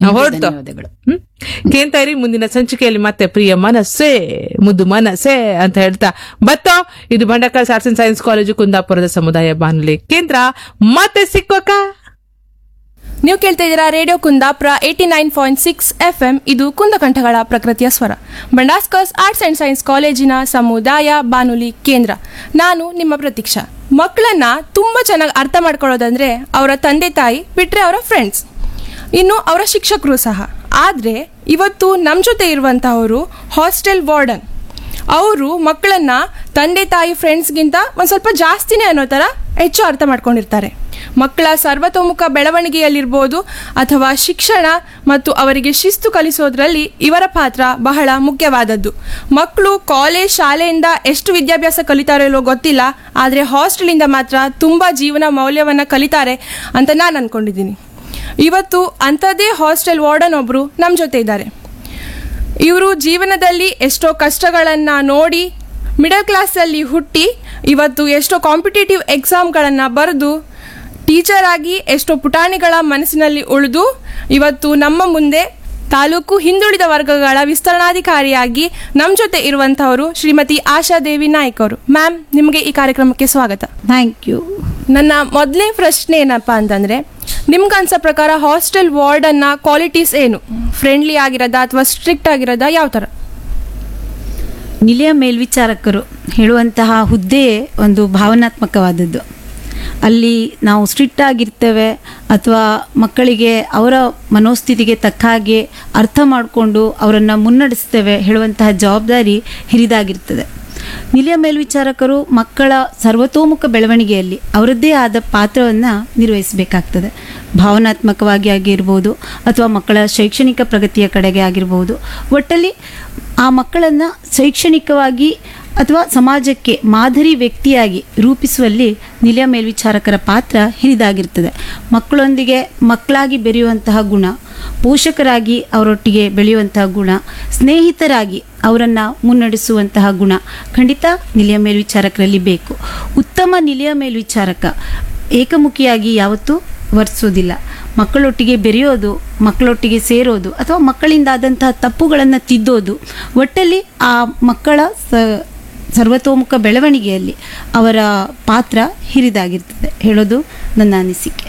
ಹೊರಟು ಧನ್ಯವಾದಗಳು. ಕೇಳ್ತಾ ಇರಿ. ಮುಂದಿನ ಸಂಚಿಕೆಯಲ್ಲಿ ಮತ್ತೆ ಪ್ರಿಯ ಮನಸ್ಸೇ ಮುದ್ದು ಮನಸ್ಸೇ ಅಂತ ಹೇಳ್ತಾ ಬತ್ತೋ. ಇದು ಬಂಡಕಲ್ ಆರ್ಟ್ಸ್ ಅಂಡ್ ಸೈನ್ಸ್ ಕಾಲೇಜು ಕುಂದಾಪುರದ ಸಮುದಾಯ ಬಾನುಲಿ ಕೇಂದ್ರ. ಮತ್ತೆ ಸಿಕ್ಕೋಕ. ನೀವು ಕೇಳ್ತಾ ಇದ್ದೀರಾ ರೇಡಿಯೋ ಕುಂದಾಪುರ 89.6 FM. ಇದು ಕುಂದಕಂಠಗಳ ಪ್ರಕೃತಿಯ ಸ್ವರ, ಬಂಡಾಸ್ಕರ್ಸ್ ಆರ್ಟ್ಸ್ ಅಂಡ್ ಸೈನ್ಸ್ ಕಾಲೇಜಿನ ಸಮುದಾಯ ಬಾನುಲಿ ಕೇಂದ್ರ. ನಾನು ನಿಮ್ಮ ಪ್ರತೀಕ್ಷಾ. ಮಕ್ಕಳನ್ನ ತುಂಬಾ ಚೆನ್ನಾಗಿ ಅರ್ಥ ಮಾಡ್ಕೊಳ್ಳೋದಂದ್ರೆ ಅವರ ತಂದೆ ತಾಯಿ ಬಿಟ್ರೆ ಅವರ ಫ್ರೆಂಡ್ಸ್, ಇನ್ನು ಅವರ ಶಿಕ್ಷಕರು ಸಹ. ಆದರೆ ಇವತ್ತು ನಮ್ಮ ಜೊತೆ ಇರುವಂತಹವರು ಹಾಸ್ಟೆಲ್ ವಾರ್ಡನ್. ಅವರು ಮಕ್ಕಳನ್ನ ತಂದೆ ತಾಯಿ ಫ್ರೆಂಡ್ಸ್ಗಿಂತ ಒಂದು ಸ್ವಲ್ಪ ಜಾಸ್ತಿನೇ ಅನ್ನೋ ಥರ ಹೆಚ್ಚು ಅರ್ಥ ಮಾಡ್ಕೊಂಡಿರ್ತಾರೆ. ಮಕ್ಕಳ ಸರ್ವತೋಮುಖ ಬೆಳವಣಿಗೆಯಲ್ಲಿರ್ಬೋದು ಅಥವಾ ಶಿಕ್ಷಣ ಮತ್ತು ಅವರಿಗೆ ಶಿಸ್ತು ಕಲಿಸೋದ್ರಲ್ಲಿ ಇವರ ಪಾತ್ರ ಬಹಳ ಮುಖ್ಯವಾದದ್ದು. ಮಕ್ಕಳು ಕಾಲೇಜ್ ಶಾಲೆಯಿಂದ ಎಷ್ಟು ವಿದ್ಯಾಭ್ಯಾಸ ಕಲಿತಾರೋ ಇಲ್ಲೋ ಗೊತ್ತಿಲ್ಲ, ಆದರೆ ಹಾಸ್ಟೆಲಿಂದ ಮಾತ್ರ ತುಂಬ ಜೀವನ ಮೌಲ್ಯವನ್ನು ಕಲಿತಾರೆ ಅಂತ ನಾನು ಅಂದ್ಕೊಂಡಿದ್ದೀನಿ. ಇವತ್ತು ಅಂಥದ್ದೇ ಹಾಸ್ಟೆಲ್ ವಾರ್ಡನ್ ಒಬ್ಬರು ನಮ್ಮ ಜೊತೆ ಇದ್ದಾರೆ. ಇವರು ಜೀವನದಲ್ಲಿ ಎಷ್ಟೋ ಕಷ್ಟಗಳನ್ನು ನೋಡಿ ಮಿಡಲ್ ಕ್ಲಾಸಲ್ಲಿ ಹುಟ್ಟಿ ಇವತ್ತು ಎಷ್ಟೋ ಕಾಂಪಿಟೇಟಿವ್ ಎಕ್ಸಾಮ್ಗಳನ್ನು ಬರೆದು ಟೀಚರ್ ಆಗಿ ಎಷ್ಟೋ ಪುಟಾಣಿಗಳ ಮನಸ್ಸಿನಲ್ಲಿ ಉಳಿದು ಇವತ್ತು ನಮ್ಮ ಮುಂದೆ ತಾಲೂಕು ಹಿಂದುಳಿದ ವರ್ಗಗಳ ವಿಸ್ತರಣಾಧಿಕಾರಿಯಾಗಿ ನಮ್ಮ ಜೊತೆ ಇರುವಂತಹವರು ಶ್ರೀಮತಿ ಆಶಾದೇವಿ ನಾಯ್ಕ್ ಅವರು. ಮ್ಯಾಮ್, ನಿಮಗೆ ಈ ಕಾರ್ಯಕ್ರಮಕ್ಕೆ ಸ್ವಾಗತ. Thank you. ನನ್ನ ಮೊದಲನೇ ಪ್ರಶ್ನೆ ಏನಪ್ಪ ಅಂತಂದರೆ, ನಿಮ್ಗನ್ಸೋ ಪ್ರಕಾರ ಹಾಸ್ಟೆಲ್ ವಾರ್ಡನ್ನ ಕ್ವಾಲಿಟೀಸ್ ಏನು? ಫ್ರೆಂಡ್ಲಿ ಆಗಿರೋದಾ ಅಥವಾ ಸ್ಟ್ರಿಕ್ಟ್ ಆಗಿರೋದಾ, ಯಾವ ಥರ? ನಿಲಯ ಮೇಲ್ವಿಚಾರಕರು ಹೇಳುವಂತಹ ಹುದ್ದೆ ಒಂದು ಭಾವನಾತ್ಮಕವಾದದ್ದು. ಅಲ್ಲಿ ನಾವು ಸ್ಟ್ರಿಕ್ಟ್ ಆಗಿರ್ತೇವೆ ಅಥವಾ ಮಕ್ಕಳಿಗೆ ಅವರ ಮನೋಸ್ಥಿತಿಗೆ ತಕ್ಕ ಹಾಗೆ ಅರ್ಥ ಮಾಡಿಕೊಂಡು ಅವರನ್ನು ಮುನ್ನಡೆಸ್ತೇವೆ ಹೇಳುವಂತಹ ಜವಾಬ್ದಾರಿ ಹಿರಿದಾಗಿರ್ತದೆ. ನಿಲಯ ಮೇಲ್ವಿಚಾರಕರು ಮಕ್ಕಳ ಸರ್ವತೋಮುಖ ಬೆಳವಣಿಗೆಯಲ್ಲಿ ಅವರದ್ದೇ ಆದ ಪಾತ್ರವನ್ನು ನಿರ್ವಹಿಸಬೇಕಾಗ್ತದೆ. ಭಾವನಾತ್ಮಕವಾಗಿ ಆಗಿರ್ಬೋದು ಅಥವಾ ಮಕ್ಕಳ ಶೈಕ್ಷಣಿಕ ಪ್ರಗತಿಯ ಕಡೆಗೆ ಆಗಿರ್ಬೋದು. ಒಟ್ಟಲ್ಲಿ ಆ ಮಕ್ಕಳನ್ನು ಶೈಕ್ಷಣಿಕವಾಗಿ ಅಥವಾ ಸಮಾಜಕ್ಕೆ ಮಾದರಿ ವ್ಯಕ್ತಿಯಾಗಿ ರೂಪಿಸುವಲ್ಲಿ ನಿಲಯ ಮೇಲ್ವಿಚಾರಕರ ಪಾತ್ರ ಹಿರಿದಾಗಿರ್ತದೆ. ಮಕ್ಕಳೊಂದಿಗೆ ಮಕ್ಕಳಾಗಿ ಬೆರೆಯುವಂತಹ ಗುಣ, ಪೋಷಕರಾಗಿ ಅವರೊಟ್ಟಿಗೆ ಬೆಳೆಯುವಂತಹ ಗುಣ, ಸ್ನೇಹಿತರಾಗಿ ಅವರನ್ನು ಮುನ್ನಡೆಸುವಂತಹ ಗುಣ ಖಂಡಿತ ನಿಲಯ ಮೇಲ್ವಿಚಾರಕರಲ್ಲಿ ಬೇಕು. ಉತ್ತಮ ನಿಲಯ ಮೇಲ್ವಿಚಾರಕ ಏಕಮುಖಿಯಾಗಿ ಯಾವತ್ತೂ ವರ್ತಿಸೋದಿಲ್ಲ. ಮಕ್ಕಳೊಟ್ಟಿಗೆ ಬೆರೆಯೋದು, ಮಕ್ಕಳೊಟ್ಟಿಗೆ ಸೇರೋದು ಅಥವಾ ಮಕ್ಕಳಿಂದಾದಂತಹ ತಪ್ಪುಗಳನ್ನು ತಿದ್ದೋದು, ಒಟ್ಟಲ್ಲಿ ಆ ಮಕ್ಕಳ ಸರ್ವತೋಮುಖ ಬೆಳವಣಿಗೆಯಲ್ಲಿ ಅವರ ಪಾತ್ರ ಹಿರಿದಾಗಿರ್ತದೆ ಹೇಳೋದು ನನ್ನ ಅನಿಸಿಕೆ.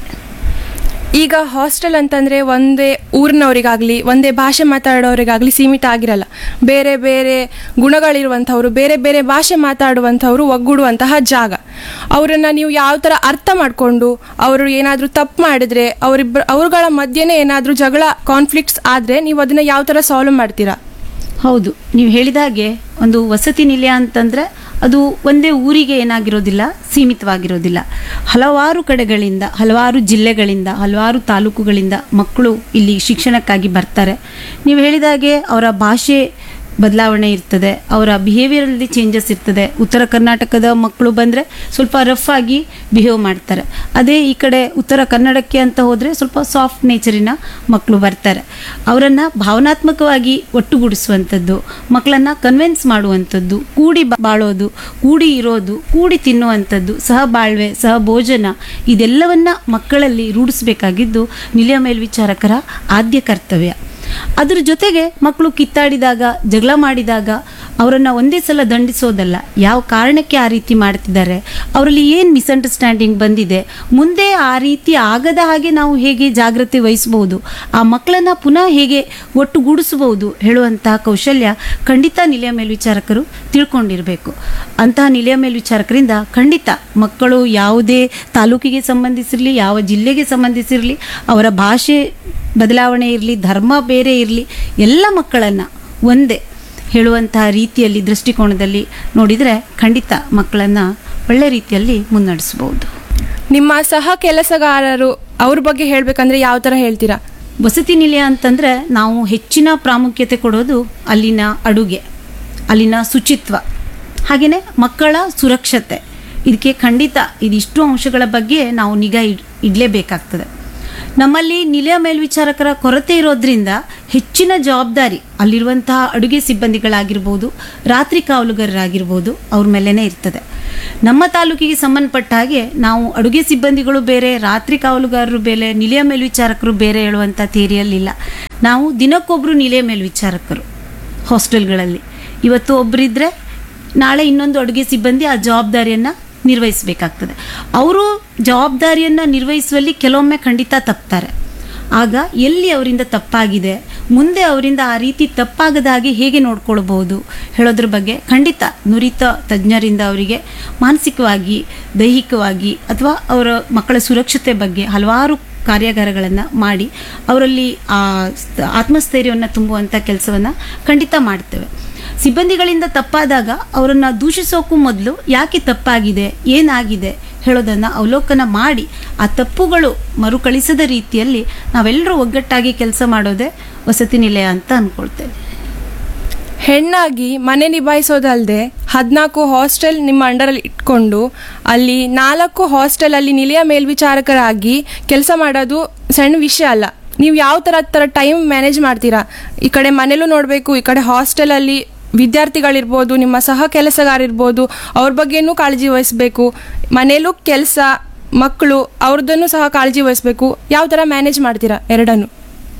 ಈಗ ಹಾಸ್ಟೆಲ್ ಅಂತಂದರೆ ಒಂದೇ ಊರಿನವರಿಗಾಗಲಿ ಒಂದೇ ಭಾಷೆ ಮಾತಾಡೋರಿಗಾಗಲಿ ಸೀಮಿತ ಆಗಿರಲ್ಲ. ಬೇರೆ ಬೇರೆ ಗುಣಗಳಿರುವಂಥವ್ರು, ಬೇರೆ ಬೇರೆ ಭಾಷೆ ಮಾತಾಡುವಂಥವ್ರು ಒಗ್ಗೂಡುವಂತಹ ಜಾಗ. ಅವರನ್ನು ನೀವು ಯಾವ ಥರ ಅರ್ಥ ಮಾಡಿಕೊಂಡು ಅವರು ಏನಾದರೂ ತಪ್ಪು ಮಾಡಿದ್ರೆ ಅವ್ರುಗಳ ಮಧ್ಯೆನೇ ಏನಾದರೂ ಜಗಳ ಕಾನ್ಫ್ಲಿಕ್ಟ್ಸ್ ಆದರೆ ನೀವು ಅದನ್ನು ಯಾವ ಥರ ಸಾಲ್ವ್ ಮಾಡ್ತೀರಾ? ಹೌದು, ನೀವು ಹೇಳಿದ ಹಾಗೆ ಒಂದು ವಸತಿ ನಿಲಯ ಅಂತಂದರೆ ಅದು ಒಂದೇ ಊರಿಗೆ ಏನಾಗಿರೋದಿಲ್ಲ, ಸೀಮಿತವಾಗಿರೋದಿಲ್ಲ. ಹಲವಾರು ಕಡೆಗಳಿಂದ, ಹಲವಾರು ಜಿಲ್ಲೆಗಳಿಂದ, ಹಲವಾರು ತಾಲೂಕುಗಳಿಂದ ಮಕ್ಕಳು ಇಲ್ಲಿ ಶಿಕ್ಷಣಕ್ಕಾಗಿ ಬರ್ತಾರೆ. ನೀವು ಹೇಳಿದ ಹಾಗೆ ಅವರ ಭಾಷೆ ಬದಲಾವಣೆ ಇರ್ತದೆ, ಅವರ ಬಿಹೇವಿಯರಲ್ಲಿ ಚೇಂಜಸ್ ಇರ್ತದೆ. ಉತ್ತರ ಕರ್ನಾಟಕದ ಮಕ್ಕಳು ಬಂದರೆ ಸ್ವಲ್ಪ ರಫ್ ಆಗಿ ಬಿಹೇವ್ ಮಾಡ್ತಾರೆ. ಅದೇ ಈ ಕಡೆ ಉತ್ತರ ಕನ್ನಡಕ್ಕೆ ಅಂತ ಹೋದರೆ ಸ್ವಲ್ಪ ಸಾಫ್ಟ್ ನೇಚರಿನ ಮಕ್ಕಳು ಬರ್ತಾರೆ. ಅವರನ್ನು ಭಾವನಾತ್ಮಕವಾಗಿ ಒಟ್ಟುಗೂಡಿಸುವಂಥದ್ದು, ಮಕ್ಕಳನ್ನು ಕನ್ವಿನ್ಸ್ ಮಾಡುವಂಥದ್ದು, ಕೂಡಿ ಬಾಳೋದು, ಕೂಡಿ ಇರೋದು, ಕೂಡಿ ತಿನ್ನುವಂಥದ್ದು, ಸಹಬಾಳ್ವೆ, ಸಹಭೋಜನ, ಇದೆಲ್ಲವನ್ನು ಮಕ್ಕಳಲ್ಲಿ ರೂಢಿಸಬೇಕಾಗಿದ್ದು ನಿಲಯ ಮೇಲ್ವಿಚಾರಕರ ಆದ್ಯ ಕರ್ತವ್ಯ. ಅದ್ರ ಜೊತೆಗೆ ಮಕ್ಕಳು ಕಿತ್ತಾಡಿದಾಗ, ಜಗಳ ಮಾಡಿದಾಗ ಅವರನ್ನು ಒಂದೇ ಸಲ ದಂಡಿಸೋದಲ್ಲ, ಯಾವ ಕಾರಣಕ್ಕೆ ಆ ರೀತಿ ಮಾಡ್ತಿದ್ದಾರೆ, ಅವರಲ್ಲಿ ಏನು ಮಿಸ್ಅಂಡರ್ಸ್ಟ್ಯಾಂಡಿಂಗ್ ಬಂದಿದೆ, ಮುಂದೆ ಆ ರೀತಿ ಆಗದ ಹಾಗೆ ನಾವು ಹೇಗೆ ಜಾಗ್ರತೆ ವಹಿಸ್ಬೋದು, ಆ ಮಕ್ಕಳನ್ನು ಪುನಃ ಹೇಗೆ ಒಟ್ಟುಗೂಡಿಸಬಹುದು ಹೇಳುವಂತಹ ಕೌಶಲ್ಯ ಖಂಡಿತ ನಿಲಯ ಮೇಲ್ವಿಚಾರಕರು ತಿಳ್ಕೊಂಡಿರಬೇಕು. ಅಂತಹ ನಿಲಯ ಮೇಲ್ವಿಚಾರಕರಿಂದ ಖಂಡಿತ ಮಕ್ಕಳು ಯಾವುದೇ ತಾಲೂಕಿಗೆ ಸಂಬಂಧಿಸಿರಲಿ, ಯಾವ ಜಿಲ್ಲೆಗೆ ಸಂಬಂಧಿಸಿರಲಿ, ಅವರ ಭಾಷೆ ಬದಲಾವಣೆ ಇರಲಿ, ಧರ್ಮ ಬೇರೆ ಇರಲಿ, ಎಲ್ಲ ಮಕ್ಕಳನ್ನು ಒಂದೇ ಹೇಳುವಂತಹ ರೀತಿಯಲ್ಲಿ ದೃಷ್ಟಿಕೋನದಲ್ಲಿ ನೋಡಿದರೆ ಖಂಡಿತ ಮಕ್ಕಳನ್ನು ಒಳ್ಳೆ ರೀತಿಯಲ್ಲಿ ಮುನ್ನಡೆಸಬಹುದು. ನಿಮ್ಮ ಸಹ ಕೆಲಸಗಾರರು ಅವ್ರ ಬಗ್ಗೆ ಹೇಳಬೇಕಂದ್ರೆ ಯಾವ ಥರ ಹೇಳ್ತೀರಾ? ವಸತಿ ನಿಲಯ ಅಂತಂದರೆ ನಾವು ಹೆಚ್ಚಿನ ಪ್ರಾಮುಖ್ಯತೆ ಕೊಡೋದು ಅಲ್ಲಿನ ಅಡುಗೆ, ಅಲ್ಲಿನ ಶುಚಿತ್ವ, ಹಾಗೆಯೇ ಮಕ್ಕಳ ಸುರಕ್ಷತೆ. ಇದಕ್ಕೆ ಖಂಡಿತ ಇದಿಷ್ಟು ಅಂಶಗಳ ಬಗ್ಗೆ ನಾವು ನಿಗಾ ಇಡಲೇಬೇಕಾಗ್ತದೆ. ನಮ್ಮಲ್ಲಿ ನಿಲಯ ಮೇಲ್ವಿಚಾರಕರ ಕೊರತೆ ಇರೋದ್ರಿಂದ ಹೆಚ್ಚಿನ ಜವಾಬ್ದಾರಿ ಅಲ್ಲಿರುವಂತಹ ಅಡುಗೆ ಸಿಬ್ಬಂದಿಗಳಾಗಿರ್ಬೋದು, ರಾತ್ರಿ ಕಾವಲುಗಾರರಾಗಿರ್ಬೋದು ಅವ್ರ ಮೇಲೇನೆ ಇರ್ತದೆ. ನಮ್ಮ ತಾಲೂಕಿಗೆ ಸಂಬಂಧಪಟ್ಟ ಹಾಗೆ ನಾವು ಅಡುಗೆ ಸಿಬ್ಬಂದಿಗಳು ಬೇರೆ, ರಾತ್ರಿ ಕಾವಲುಗಾರರು ಬೇರೆ, ನಿಲಯ ಮೇಲ್ವಿಚಾರಕರು ಬೇರೆ ಹೇಳುವಂಥ ಥಿಯರಿಯಲ್ಲಿಲ್ಲ. ನಾವು ದಿನಕ್ಕೊಬ್ಬರು ನಿಲಯ ಮೇಲ್ವಿಚಾರಕರು ಹಾಸ್ಟೆಲ್ಗಳಲ್ಲಿ. ಇವತ್ತು ಒಬ್ಬರಿದ್ದರೆ ನಾಳೆ ಇನ್ನೊಂದು ಅಡುಗೆ ಸಿಬ್ಬಂದಿ ಆ ಜವಾಬ್ದಾರಿಯನ್ನು ನಿರ್ವಹಿಸಬೇಕಾಗ್ತದೆ. ಅವರು ಜವಾಬ್ದಾರಿಯನ್ನು ನಿರ್ವಹಿಸುವಲ್ಲಿ ಕೆಲವೊಮ್ಮೆ ಖಂಡಿತ ತಪ್ತಾರೆ. ಆಗ ಎಲ್ಲಿ ಅವರಿಂದ ತಪ್ಪಾಗಿದೆ, ಮುಂದೆ ಅವರಿಂದ ಆ ರೀತಿ ತಪ್ಪಾಗದ ಹಾಗೆ ಹೇಗೆ ನೋಡ್ಕೊಳ್ಬೋದು ಹೇಳೋದ್ರ ಬಗ್ಗೆ ಖಂಡಿತ ನುರಿತ ತಜ್ಞರಿಂದ ಅವರಿಗೆ ಮಾನಸಿಕವಾಗಿ, ದೈಹಿಕವಾಗಿ ಅಥವಾ ಅವರ ಮಕ್ಕಳ ಸುರಕ್ಷತೆ ಬಗ್ಗೆ ಹಲವಾರು ಕಾರ್ಯಾಗಾರಗಳನ್ನು ಮಾಡಿ ಅವರಲ್ಲಿ ಆ ಆತ್ಮಸ್ಥೈರ್ಯವನ್ನು ತುಂಬುವಂಥ ಕೆಲಸವನ್ನು ಖಂಡಿತ ಮಾಡ್ತೇವೆ. ಸಿಬ್ಬಂದಿಗಳಿಂದ ತಪ್ಪಾದಾಗ ಅವರನ್ನು ದೂಷಿಸೋಕ್ಕೂ ಮೊದಲು ಯಾಕೆ ತಪ್ಪಾಗಿದೆ, ಏನಾಗಿದೆ ಹೇಳೋದನ್ನು ಅವಲೋಕನ ಮಾಡಿ ಆ ತಪ್ಪುಗಳು ಮರುಕಳಿಸದ ರೀತಿಯಲ್ಲಿ ನಾವೆಲ್ಲರೂ ಒಗ್ಗಟ್ಟಾಗಿ ಕೆಲಸ ಮಾಡೋದೇ ವಸತಿ ನಿಲಯ ಅಂತ ಅಂದ್ಕೊಳ್ತೇನೆ. ಹೆಣ್ಣಾಗಿ ಮನೆ ನಿಭಾಯಿಸೋದಲ್ಲದೆ 14 ಹಾಸ್ಟೆಲ್ ನಿಮ್ಮ ಅಂಡರಲ್ಲಿ ಇಟ್ಕೊಂಡು ಅಲ್ಲಿ 4 ಹಾಸ್ಟೆಲಲ್ಲಿ ನಿಲಯ ಮೇಲ್ವಿಚಾರಕರಾಗಿ ಕೆಲಸ ಮಾಡೋದು ಸಣ್ಣ ವಿಷಯ ಅಲ್ಲ. ನೀವು ಯಾವ ಥರ ಟೈಮ್ ಮ್ಯಾನೇಜ್ ಮಾಡ್ತೀರಾ? ಈ ಕಡೆ ಮನೇಲೂ ನೋಡಬೇಕು, ಈ ಕಡೆ ಹಾಸ್ಟೆಲಲ್ಲಿ ವಿದ್ಯಾರ್ಥಿಗಳಿರ್ಬೋದು, ನಿಮ್ಮ ಸಹ ಕೆಲಸಗಾರಿರ್ಬೋದು, ಅವ್ರ ಬಗ್ಗೆನೂ ಕಾಳಜಿ ವಹಿಸಬೇಕು. ಮನೇಲೂ ಕೆಲಸ, ಮಕ್ಕಳು ಅವ್ರದ್ದನ್ನು ಸಹ ಕಾಳಜಿ ವಹಿಸಬೇಕು. ಯಾವ ಥರ ಮ್ಯಾನೇಜ್ ಮಾಡ್ತೀರಾ ಎರಡನ್ನು?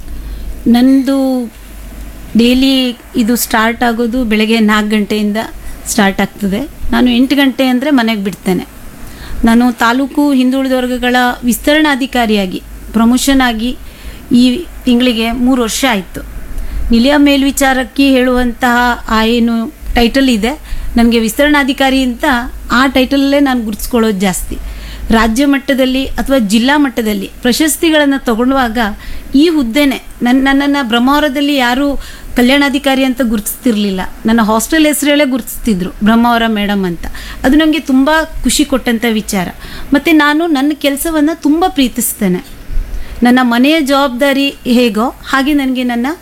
ನಂದು ಡೈಲಿ ಇದು ಸ್ಟಾರ್ಟ್ ಆಗೋದು ಬೆಳಗ್ಗೆ 4 ಗಂಟೆಯಿಂದ ಸ್ಟಾರ್ಟ್ ಆಗ್ತದೆ. ನಾನು 8 ಗಂಟೆ ಅಂದರೆ ಮನೆಗೆ ಬಿಡ್ತೇನೆ. ನಾನು ತಾಲೂಕು ಹಿಂದುಳಿದ ವರ್ಗಗಳ ವಿಸ್ತರಣಾಧಿಕಾರಿಯಾಗಿ ಪ್ರಮೋಷನ್ ಆಗಿ ಈ ತಿಂಗಳಿಗೆ 3 ವರ್ಷ ಆಯಿತು. ನಿಲಯ ಮೇಲ್ವಿಚಾರಕಿ ಹೇಳುವಂತಹ ಆ ಏನು ಟೈಟಲ್ ಇದೆ, ನನಗೆ ವಿಸ್ತರಣಾಧಿಕಾರಿ ಅಂತ ಆ ಟೈಟಲಲ್ಲೇ ನಾನು ಗುರುತಿಸ್ಕೊಳ್ಳೋದು ಜಾಸ್ತಿ. ರಾಜ್ಯ ಮಟ್ಟದಲ್ಲಿ ಅಥವಾ ಜಿಲ್ಲಾ ಮಟ್ಟದಲ್ಲಿ ಪ್ರಶಸ್ತಿಗಳನ್ನು ತಗೊಳ್ಳುವಾಗ ಈ ಹುದ್ದೆನೇ ನನ್ನನ್ನು ಬ್ರಹ್ಮಾವರದಲ್ಲಿ ಯಾರೂ ಕಲ್ಯಾಣಾಧಿಕಾರಿ ಅಂತ ಗುರುತಿಸ್ತಿರ್ಲಿಲ್ಲ. ನನ್ನ ಹಾಸ್ಟೆಲ್ ಹೆಸರೇಳೇ ಗುರುತಿಸ್ತಿದ್ರು, ಬ್ರಹ್ಮಾವರ ಮೇಡಮ್ ಅಂತ. ಅದು ನನಗೆ ತುಂಬ ಖುಷಿ ಕೊಟ್ಟಂಥ ವಿಚಾರ. ಮತ್ತು ನಾನು ನನ್ನ ಕೆಲಸವನ್ನು ತುಂಬ ಪ್ರೀತಿಸ್ತೇನೆ. ನನ್ನ ಮನೆಯ ಜವಾಬ್ದಾರಿ ಹೇಗೋ ಹಾಗೆ ನನಗೆ